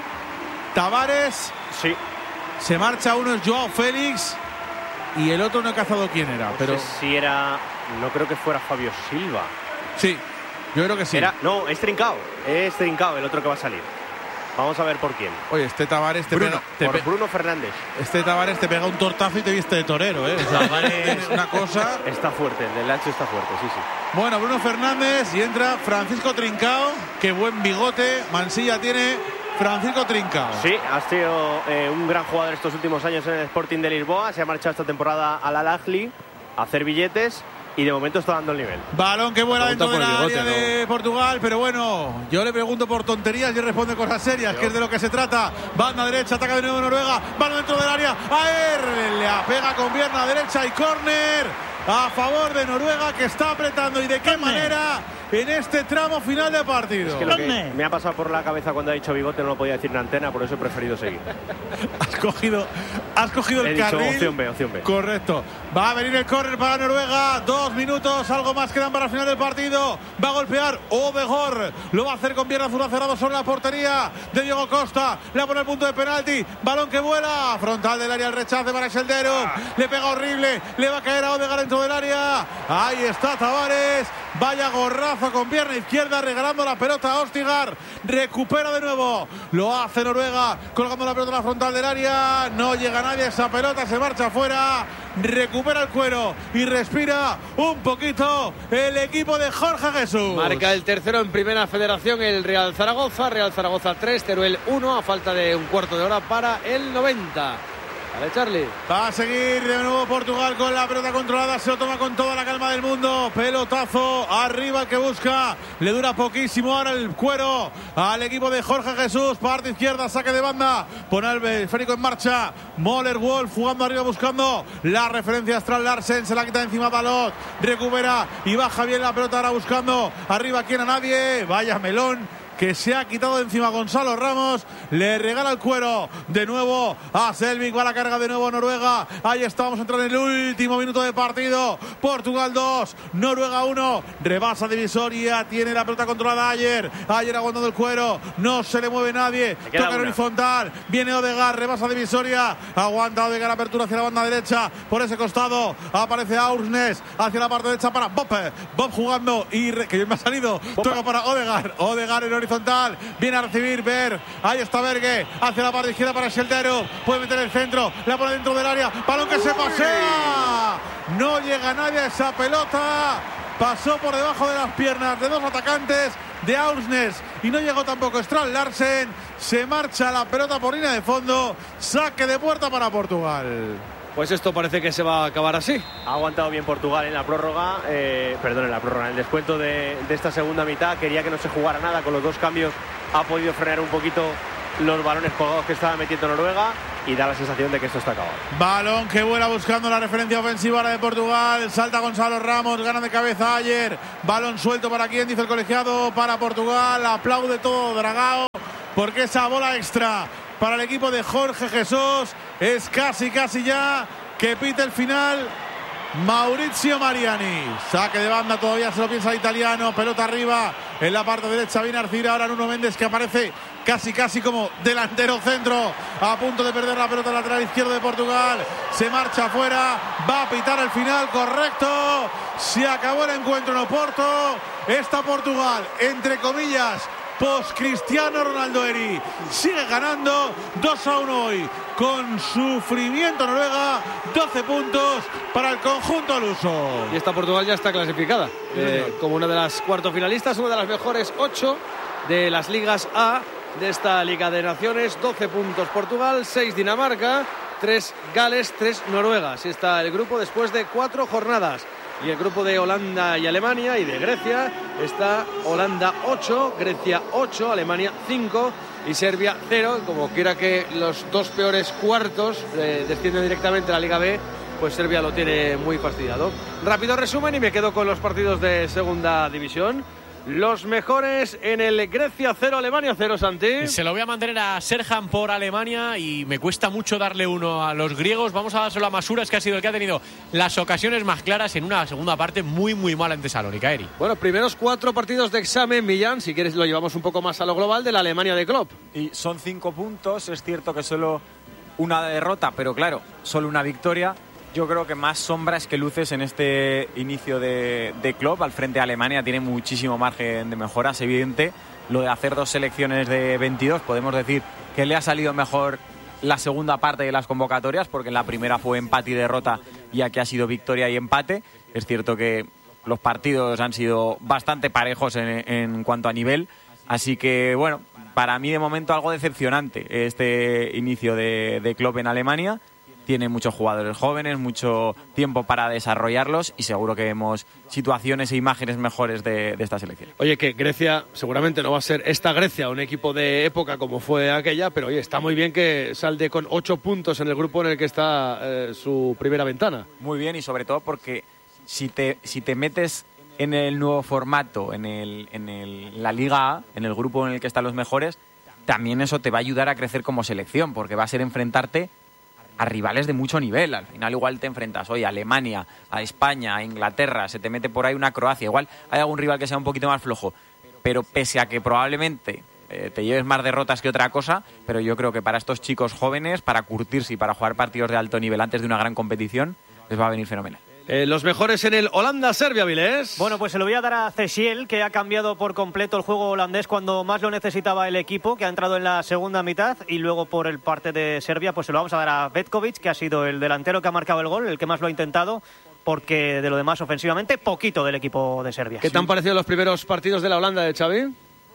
Tavares. Sí. Se marcha uno, es Joao Félix. Y el otro no he cazado quién era. Pero no sé si era... No creo que fuera Fabio Silva. Sí, yo creo que sí. No, es Trincao. Es Trincao el otro que va a salir. Vamos a ver por quién. Oye, este Tavares Bruno Fernández. Este Tavares te pega un tortazo y te viste de torero, ¿eh? Tavares una cosa. Está fuerte, el del Lacho está fuerte, sí. Bueno, Bruno Fernández, y entra Francisco Trincao. Qué buen bigote Mansilla tiene Francisco Trincao. Sí, ha sido un gran jugador estos últimos años en el Sporting de Lisboa. Se ha marchado esta temporada al Al-Ahly a hacer billetes. Y de momento está dando el nivel. Balón que vuela dentro de la área de Portugal. Pero bueno, yo le pregunto por tonterías y él responde cosas serias, que es de lo que se trata. Banda derecha, ataca de nuevo Noruega. Balón dentro del área. Aer le pega con pierna derecha y córner a favor de Noruega, que está apretando. ¿Y de qué manera en este tramo final de partido? Es que lo que me ha pasado por la cabeza cuando ha dicho bigote no lo podía decir en antena, por eso he preferido seguir. Has cogido el carril. Opción B. Correcto. Va a venir el córner para Noruega. 2 minutos, algo más quedan para el final del partido. Va a golpear Odegaard. Lo va a hacer con pierna azul cerrado sobre la portería de Diego Costa. Le va a poner el punto de penalti. Balón que vuela. Frontal del área, el rechace para Sheldero. Le pega horrible. Le va a caer a Odegaard dentro del área. Ahí está Tavares. Vaya gorrazo con pierna izquierda, regalando la pelota a Ostigar. Recupera de nuevo. Lo hace Noruega, colgando la pelota en la frontal del área. No llega nadie, esa pelota se marcha afuera. Recupera el cuero y respira un poquito el equipo de Jorge Jesús. Marca el tercero en Primera Federación el Real Zaragoza. Real Zaragoza 3, Teruel 1, a falta de un cuarto de hora para el 90. Vale, Charlie. Va a seguir de nuevo Portugal con la pelota controlada. Se lo toma con toda la calma del mundo. Pelotazo arriba el que busca. Le dura poquísimo ahora el cuero al equipo de Jorge Jesús. Parte izquierda, saque de banda. Pone el esférico en marcha. Möller Wolf jugando arriba, buscando la referencia astral. Larsen se la quita encima Dalot. Recupera y baja bien la pelota ahora buscando arriba. ¿Quién? A nadie. Vaya melón que se ha quitado de encima Gonzalo Ramos. Le regala el cuero de nuevo a Selvik. Va la carga de nuevo Noruega. Ahí estamos entrando en el último minuto de partido. Portugal 2, Noruega 1. Rebasa divisoria. Tiene la pelota controlada Ayer aguantando el cuero. No se le mueve nadie. Toca en horizontal. Viene Odegaard. Rebasa divisoria. Aguanta Odegaard. Apertura hacia la banda derecha. Por ese costado aparece Aursnes. Hacia la parte derecha para Bob. Bob jugando. Y que me ha salido. Toca para Odegaard. Odegaard en horizontal. Viene a recibir Berg. Ahí está Berge. Hacia la parte izquierda para Sheldero. Puede meter el centro. La pone dentro del área. Balón que se pasea. No llega nadie a esa pelota. pasó por debajo de las piernas de dos atacantes de Aursnes y no llegó tampoco Strand Larsen. Se marcha la pelota por línea de fondo, saque de puerta para Portugal. Pues esto parece que se va a acabar así. Ha aguantado bien Portugal en la prórroga, en el descuento de esta segunda mitad. Quería que no se jugara nada, con los dos cambios ha podido frenar un poquito los balones colgados que estaba metiendo Noruega y da la sensación de que esto está acabado. Balón que vuela buscando la referencia ofensiva ahora de Portugal. Salta Gonzalo Ramos, gana de cabeza Ayer. Balón suelto para quien, dice el colegiado, para Portugal. Aplaude todo Dragao porque esa bola extra para el equipo de Jorge Jesús es casi ya que pite el final Maurizio Mariani. Saque de banda, todavía se lo piensa el italiano. Pelota arriba en la parte derecha, viene Arcira. Ahora Nuno Méndez, que aparece casi como delantero centro, a punto de perder la pelota lateral izquierdo de Portugal. Se marcha afuera, va a pitar el final, correcto. Se acabó el encuentro en Oporto. Está Portugal, entre comillas, post Cristiano Ronaldo Eri, sigue ganando 2-1 hoy con sufrimiento Noruega. 12 puntos para el conjunto luso. Y esta Portugal ya está clasificada como una de las cuartofinalistas, una de las mejores 8 de las ligas A de esta Liga de Naciones. 12 puntos Portugal, 6 Dinamarca, 3 Gales, 3 Noruega. Así está el grupo después de 4 jornadas. Y el grupo de Holanda y Alemania y de Grecia está Holanda 8, Grecia 8, Alemania 5 y Serbia 0. Como quiera que los dos peores cuartos descienden directamente a la Liga B, pues Serbia lo tiene muy fastidiado. Rápido resumen y me quedo con los partidos de segunda división. Los mejores en el Grecia 0, Alemania 0, Santi. Se lo voy a mantener a Serhan por Alemania y me cuesta mucho darle uno a los griegos. Vamos a dárselo a Masuras, que ha sido el que ha tenido las ocasiones más claras en una segunda parte muy mala en Tesalónica, Eri. Bueno, primeros 4 partidos de examen, Millán, si quieres lo llevamos un poco más a lo global, de la Alemania de Klopp. Y son 5 puntos, es cierto que solo una derrota, pero claro, solo una victoria. Yo creo que más sombras que luces en este inicio de Klopp al frente de Alemania. Tiene muchísimo margen de mejora, es evidente. Lo de hacer 2 selecciones de 22, podemos decir que le ha salido mejor la segunda parte de las convocatorias, porque en la primera fue empate y derrota y aquí ha sido victoria y empate. Es cierto que los partidos han sido bastante parejos en cuanto a nivel, así que bueno, para mí de momento algo decepcionante este inicio de Klopp en Alemania. Tiene muchos jugadores jóvenes, mucho tiempo para desarrollarlos y seguro que vemos situaciones e imágenes mejores de esta selección. Oye, que Grecia seguramente no va a ser esta Grecia, un equipo de época como fue aquella, pero oye, está muy bien que salde con 8 puntos en el grupo en el que está su primera ventana. Muy bien, y sobre todo porque si te metes en el nuevo formato, en la Liga A, en el grupo en el que están los mejores, también eso te va a ayudar a crecer como selección, porque va a ser enfrentarte a rivales de mucho nivel. Al final igual te enfrentas hoy a Alemania, a España, a Inglaterra, se te mete por ahí una Croacia. Igual hay algún rival que sea un poquito más flojo, pero pese a que probablemente te lleves más derrotas que otra cosa, pero yo creo que para estos chicos jóvenes, para curtirse y para jugar partidos de alto nivel antes de una gran competición, les va a venir fenomenal. Los mejores en el Holanda-Serbia, Vilés. Bueno, pues se lo voy a dar a Cesiel, que ha cambiado por completo el juego holandés cuando más lo necesitaba el equipo, que ha entrado en la segunda mitad. Y luego por el parte de Serbia, pues se lo vamos a dar a Vetkovic, que ha sido el delantero que ha marcado el gol, el que más lo ha intentado, porque de lo demás ofensivamente poquito del equipo de Serbia. ¿Qué te han parecido los primeros partidos de la Holanda de Xavi?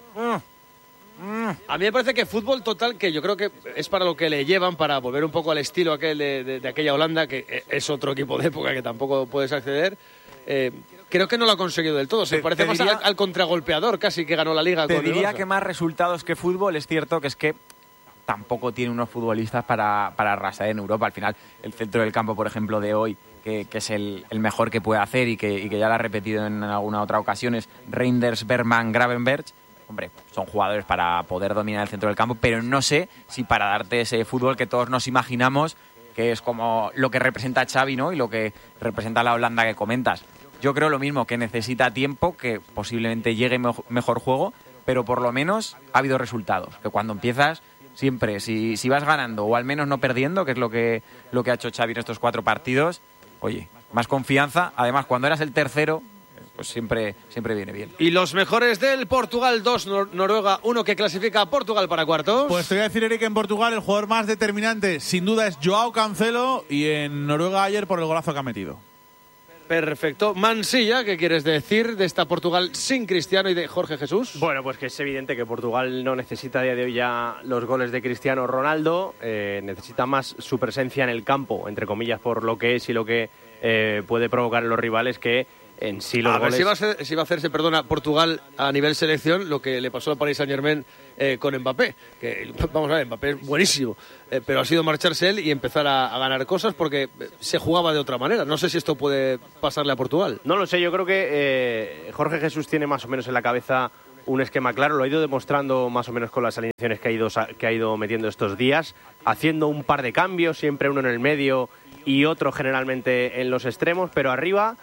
A mí me parece que fútbol total, que yo creo que es para lo que le llevan, para volver un poco al estilo aquel de aquella Holanda, que es otro equipo de época que tampoco puedes acceder. Creo que no lo ha conseguido del todo. Se parece más al contragolpeador casi que ganó la Liga. Te diría que más resultados que fútbol. Es cierto que es que tampoco tiene unos futbolistas para arrasar en Europa. Al final, el centro del campo, por ejemplo, de hoy, que es el mejor que puede hacer y que ya lo ha repetido en alguna otra ocasión, es Reinders, Bergman, Gravenberch. Hombre, son jugadores para poder dominar el centro del campo, pero no sé si para darte ese fútbol que todos nos imaginamos, que es como lo que representa Xavi, ¿no? Y lo que representa la Holanda que comentas. Yo creo lo mismo, que necesita tiempo, que posiblemente llegue mejor juego, pero por lo menos ha habido resultados. Que cuando empiezas, siempre, si vas ganando o al menos no perdiendo, que es lo que ha hecho Xavi en estos 4 partidos, oye, más confianza. Además, cuando eras el tercero, pues siempre viene bien. Y los mejores del Portugal 2, Noruega 1, que clasifica a Portugal para cuartos. Pues te voy a decir, Eric, en Portugal el jugador más determinante sin duda es Joao Cancelo, y en Noruega ayer por el golazo que ha metido. Perfecto. Mansilla, ¿qué quieres decir de esta Portugal sin Cristiano y de Jorge Jesús? Bueno, pues que es evidente que Portugal no necesita a día de hoy ya los goles de Cristiano Ronaldo, necesita más su presencia en el campo, entre comillas, por lo que es y lo que puede provocar en los rivales, que en sí los goles... Si va a hacerse, Portugal a nivel selección lo que le pasó al Paris Saint-Germain con Mbappé, que vamos a ver, Mbappé es buenísimo, pero ha sido marcharse él y empezar a ganar cosas porque se jugaba de otra manera. No sé si esto puede pasarle a Portugal. No lo sé, yo creo que Jorge Jesús tiene más o menos en la cabeza un esquema claro, lo ha ido demostrando más o menos con las alineaciones que ha ido metiendo estos días, haciendo un par de cambios, siempre uno en el medio y otro generalmente en los extremos, pero arriba...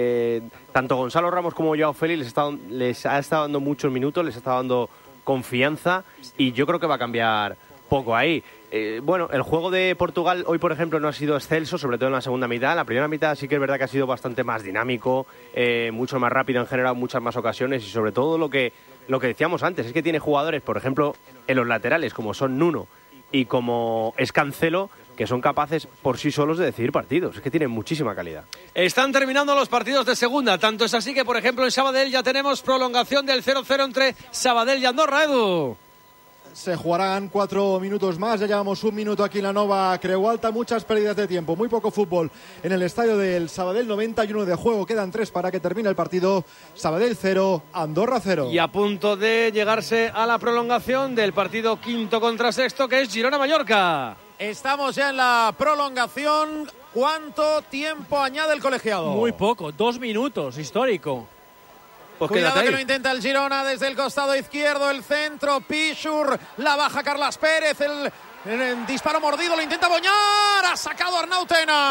tanto Gonzalo Ramos como Joao Félix les ha estado dando muchos minutos, les ha estado dando confianza y yo creo que va a cambiar poco ahí. Bueno, el juego de Portugal hoy, por ejemplo, no ha sido excelso, sobre todo en la segunda mitad. La primera mitad sí que es verdad que ha sido bastante más dinámico, mucho más rápido en general, muchas más ocasiones y sobre todo lo que decíamos antes, es que tiene jugadores, por ejemplo, en los laterales como son Nuno y como es Cancelo, que son capaces por sí solos de decidir partidos. Es que tienen muchísima calidad. Están terminando los partidos de segunda. Tanto es así que, por ejemplo, en Sabadell ya tenemos prolongación del 0-0 entre Sabadell y Andorra, Edu. Se jugarán 4 minutos más, ya llevamos 1 minuto aquí en la Nova Creu Alta, muchas pérdidas de tiempo, muy poco fútbol en el estadio del Sabadell, 91 de juego, quedan 3 para que termine el partido. Sabadell 0, Andorra 0. Y a punto de llegarse a la prolongación del partido quinto contra sexto, que es Girona-Mallorca. Estamos ya en la prolongación. ¿Cuánto tiempo añade el colegiado? Muy poco, 2 minutos, histórico. Pues cuidado que lo intenta el Girona desde el costado izquierdo, el centro, Pichur, la baja Carlas Pérez, el disparo mordido, lo intenta Boñar, ha sacado Arnau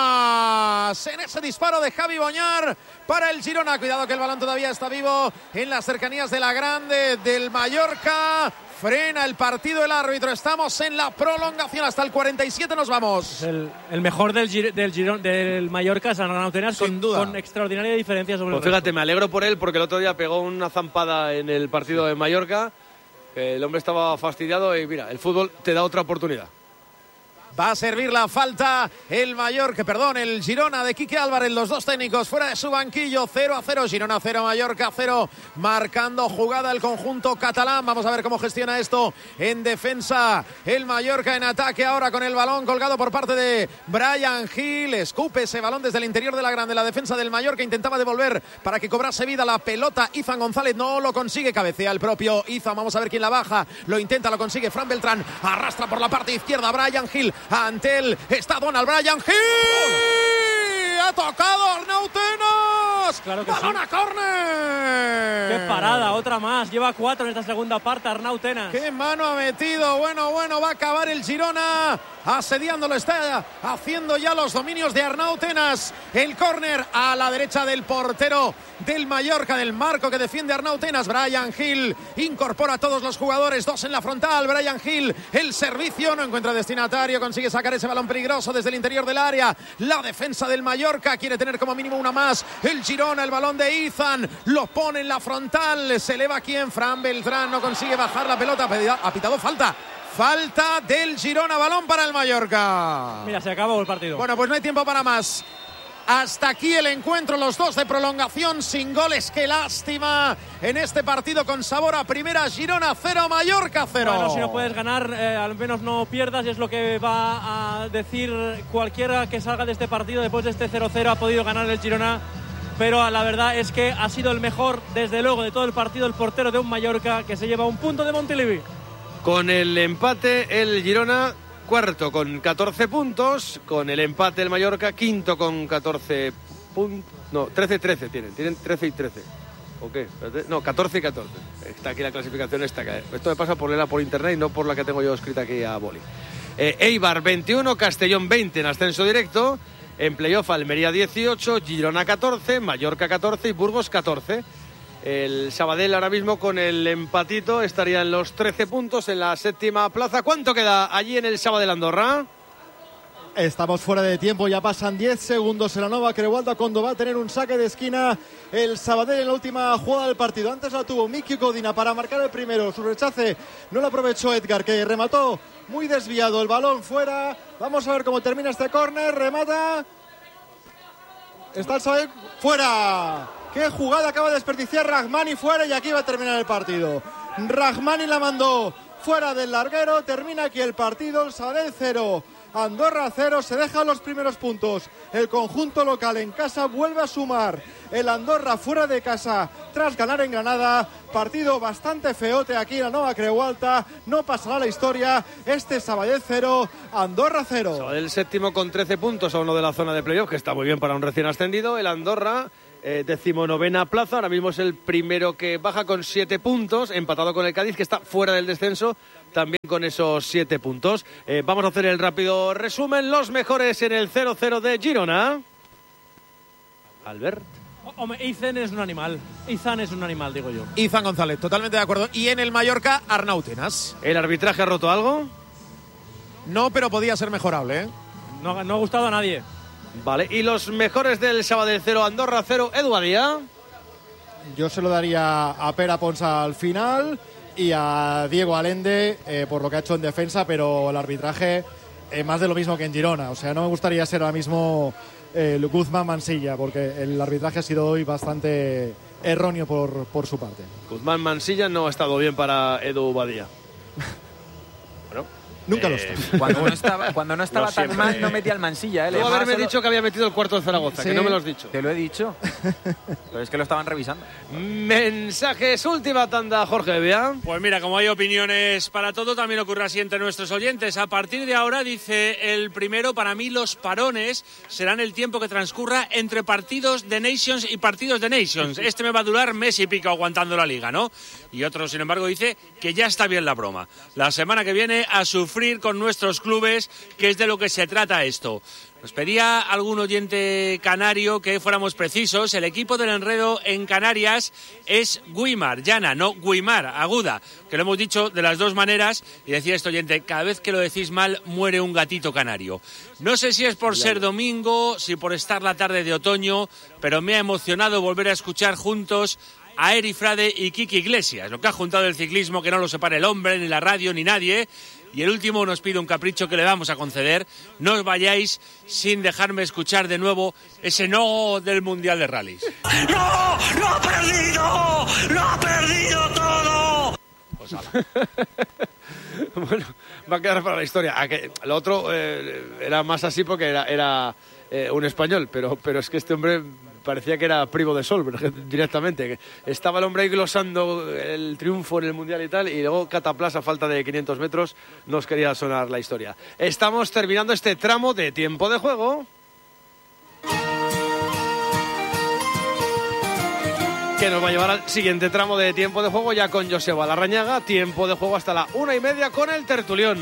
Tenas en ese disparo de Javi Boñar para el Girona. Cuidado que el balón todavía está vivo en las cercanías de la Grande del Mallorca. Frena el partido el árbitro. Estamos en la prolongación. Hasta el 47 nos vamos. El mejor del Mallorca es Arnau Tenas, sin duda, con extraordinaria diferencia sobre pues el fíjate, me alegro por él porque el otro día pegó una zampada en el partido de Mallorca. El hombre estaba fastidiado y mira, el fútbol te da otra oportunidad. Va a servir la falta el Girona de Quique Álvarez, los dos técnicos fuera de su banquillo. 0-0, Girona 0, Mallorca 0, marcando jugada el conjunto catalán. Vamos a ver cómo gestiona esto en defensa el Mallorca, en ataque ahora con el balón colgado por parte de Bryan Gil. Escupe ese balón desde el interior de la Grande. La defensa del Mallorca intentaba devolver para que cobrase vida la pelota. Izan González no lo consigue, cabecea el propio Izan. Vamos a ver quién la baja, lo intenta, lo consigue Fran Beltrán, arrastra por la parte izquierda Bryan Gil. Ante él está Donald Bryan Gil. Ha tocado Arnau Tenas. Claro que balón sí. a córner. Qué parada, otra más. Lleva 4 en esta segunda parte Arnau Tenas. Qué mano ha metido. Bueno, va a acabar el Girona asediándolo. Está haciendo ya los dominios de Arnau Tenas. El córner a la derecha del portero del Mallorca, del marco que defiende Arnau Tenas. Bryan Gil incorpora a todos los jugadores, 2 en la frontal. Bryan Gil, el servicio, no encuentra destinatario, consigue sacar ese balón peligroso desde el interior del área. La defensa del Mallorca quiere tener como mínimo una más. El Girona, el balón de Izan, lo pone en la frontal. Se eleva aquí en Fran Beltrán, no consigue bajar la pelota. Ha pitado falta. Falta del Girona, balón para el Mallorca. Mira, se acabó el partido. Bueno, pues no hay tiempo para más. Hasta aquí el encuentro, los dos de prolongación sin goles. Qué lástima en este partido con sabor a primera. Girona 0, Mallorca 0. Bueno, si no puedes ganar, al menos no pierdas, y es lo que va a decir cualquiera que salga de este partido. Después de este 0-0 ha podido ganar el Girona, pero la verdad es que ha sido el mejor, desde luego, de todo el partido, el portero de un Mallorca que se lleva un punto de Montilivi. Con el empate el Girona cuarto con 14 puntos, con el empate el Mallorca quinto con 14 puntos, no, 13-13 tienen 13 y 13. ¿O qué? No, 14 y 14. Está aquí la clasificación esta. Esto me pasa por leerla por internet y no por la que tengo yo escrita aquí a boli. Eibar 21, Castellón 20 en ascenso directo. En playoff Almería 18, Girona 14, Mallorca 14 y Burgos 14. El Sabadell ahora mismo con el empatito estaría en los 13 puntos en la séptima plaza. ¿Cuánto queda allí en el Sabadell Andorra? Estamos fuera de tiempo, ya pasan 10 segundos en la Nova Creu Alta cuando va a tener un saque de esquina el Sabadell en la última jugada del partido. Antes la tuvo Miki Codina para marcar el primero, su rechace no lo aprovechó Edgar, que remató muy desviado, el balón fuera. Vamos a ver cómo termina este córner, remata Está el Sabadell fuera. Qué jugada acaba de desperdiciar Rahmani fuera y aquí va a terminar el partido. Rahmani la mandó fuera del larguero. Termina aquí el partido. El Sabadell 0. Andorra 0, se deja los primeros puntos. El conjunto local en casa vuelve a sumar. El Andorra fuera de casa tras ganar en Granada. Partido bastante feote aquí en la Nova Creu Alta. No pasará la historia. Este Sabadell 0, Andorra 0. Sabadell séptimo con 13 puntos a uno de la zona de playoff, que está muy bien para un recién ascendido. El Andorra, 19ª plaza. Ahora mismo es el primero que baja con 7 puntos, empatado con el Cádiz, que está fuera del descenso, también con esos 7 puntos. Vamos a hacer el rápido resumen. Los mejores en el 0-0 de Girona. Albert. Hombre, Izan es un animal. Izan es un animal, digo yo. Izan González, totalmente de acuerdo. Y en el Mallorca, Arnau Tenas. ¿El arbitraje ha roto algo? No, pero podía ser mejorable, ¿eh? No ha gustado a nadie. Vale, y los mejores del Sabadell 0, Andorra 0, Edu Badía. Yo se lo daría a Pere Pons al final y a Diego Allende por lo que ha hecho en defensa, pero el arbitraje más de lo mismo que en Girona. O sea, no me gustaría ser ahora mismo Guzmán Mansilla, porque el arbitraje ha sido hoy bastante erróneo por su parte. Guzmán Mansilla no ha estado bien para Edu Badía. Nunca lo está. Cuando no estaba tan mal, no metía el Mansilla. Puedo haberme dicho que había metido el cuarto de Zaragoza, sí, que no me lo has dicho. Te lo he dicho. Pero es que lo estaban revisando. Mensajes, última tanda, Jorge Bea. Pues mira, como hay opiniones para todo, también ocurre así entre nuestros oyentes. A partir de ahora, dice el primero, para mí los parones serán el tiempo que transcurra entre partidos de Nations y partidos de Nations. Este me va a durar mes y pico aguantando la liga, ¿no? Y otro, sin embargo, dice que ya está bien la broma. La semana que viene a sufrir con nuestros clubes, que es de lo que se trata esto. Nos pedía algún oyente canario que fuéramos precisos. El equipo del enredo en Canarias es Guimar, llana, no Guimar, aguda, que lo hemos dicho de las dos maneras. Y decía este oyente, cada vez que lo decís mal, muere un gatito canario. No sé si es por ser domingo, si por estar la tarde de otoño, pero me ha emocionado volver a escuchar juntos a Eri Frade y Kiki Iglesias, lo que ha juntado el ciclismo, que no lo separe el hombre, ni la radio, ni nadie. Y el último nos pide un capricho que le vamos a conceder. No os vayáis sin dejarme escuchar de nuevo ese no del Mundial de Rallys. ¡No! ¡Lo ha perdido! ¡Lo ha perdido todo! Pues bueno, va a quedar para la historia. Lo otro era más así porque era un español, pero es que este hombre parecía que era primo de Sol directamente. Estaba el hombre ahí glosando el triunfo en el Mundial y tal, y luego Cataplas, a falta de 500 metros, nos quería sonar la historia. Estamos terminando este tramo de tiempo de juego, que nos va a llevar al siguiente tramo de tiempo de juego, ya con Joseba Larrañaga. Tiempo de juego hasta la 1:30 con el tertulión.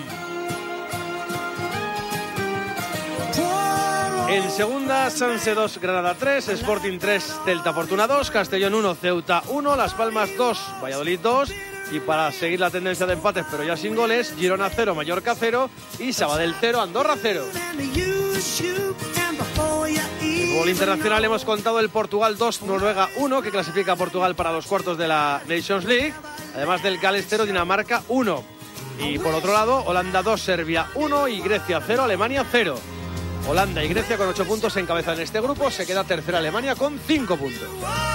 En segunda, Sanse 2, Granada 3, Sporting 3, Celta Fortuna 2, Castellón 1, Ceuta 1, Las Palmas 2, Valladolid 2. Y para seguir la tendencia de empates, pero ya sin goles, Girona 0, Mallorca 0 y Sabadell 0, Andorra 0. En fútbol internacional hemos contado el Portugal 2, Noruega 1, que clasifica a Portugal para los cuartos de la Nations League, además del Gales 0, Dinamarca 1. Y por otro lado, Holanda 2, Serbia 1 y Grecia 0, Alemania 0. Holanda y Grecia con 8 puntos encabezan este grupo. Se queda tercera Alemania con 5 puntos.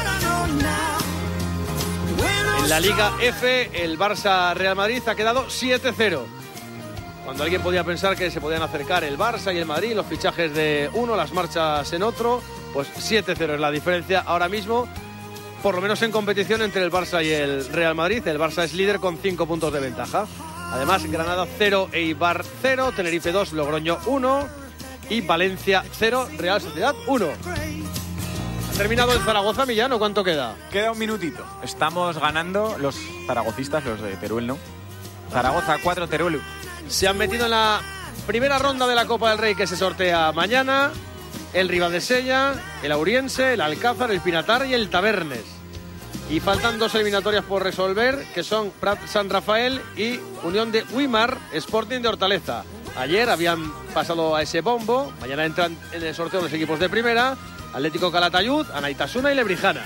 En la Liga F, el Barça-Real Madrid ha quedado 7-0. Cuando alguien podía pensar que se podían acercar el Barça y el Madrid, los fichajes de uno, las marchas en otro, pues 7-0 es la diferencia ahora mismo, por lo menos en competición entre el Barça y el Real Madrid. El Barça es líder con 5 puntos de ventaja. Además, Granada 0, Eibar 0, Tenerife 2, Logroño 1... y Valencia 0, Real Sociedad 1. ¿Ha terminado el Zaragoza, Millán, o cuánto queda? Queda un minutito. Estamos ganando los zaragocistas, los de Teruel, ¿no? Zaragoza 4, Teruel 1. Se han metido en la primera ronda de la Copa del Rey, que se sortea mañana. El Ribadesella, el Auriense, el Alcázar, el Pinatar y el Tabernes. Y faltan 2 eliminatorias por resolver, que son Prat San Rafael y Unión de Guimar, Sporting de Hortaleza. Ayer habían pasado a ese bombo. Mañana entran en el sorteo los equipos de primera: Atlético Calatayud, Anaitasuna y Lebrijana.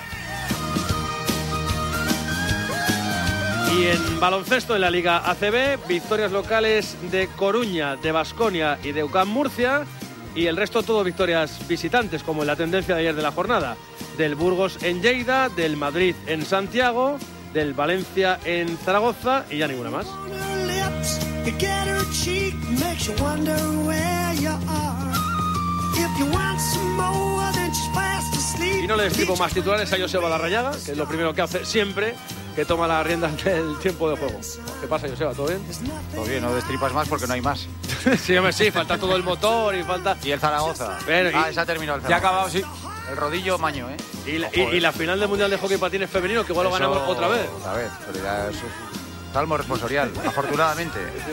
Y en baloncesto, en la Liga ACB, victorias locales de Coruña, de Baskonia y de UCAM Murcia. y el resto todo victorias visitantes, como en la tendencia de ayer de la jornada. Del Burgos en Lleida, del Madrid en Santiago, del Valencia en Zaragoza y ya ninguna más. Y no le destripo más titulares a Joseba Larrañaga, que es lo primero que hace siempre que toma las riendas del tiempo de juego. ¿Qué pasa, Joseba? ¿Todo bien? Todo bien, no destripas más porque no hay más. Sí, hombre, sí, falta todo el motor y falta... Y el Zaragoza. Bueno, se ha terminado el Zaragoza. Ya ha acabado, sí. El rodillo maño, ¿eh? Y la final del Mundial de Hockey Patines femenino, que igual lo ganamos otra vez. Otra vez, pero ya eso... Salmo responsorial, afortunadamente.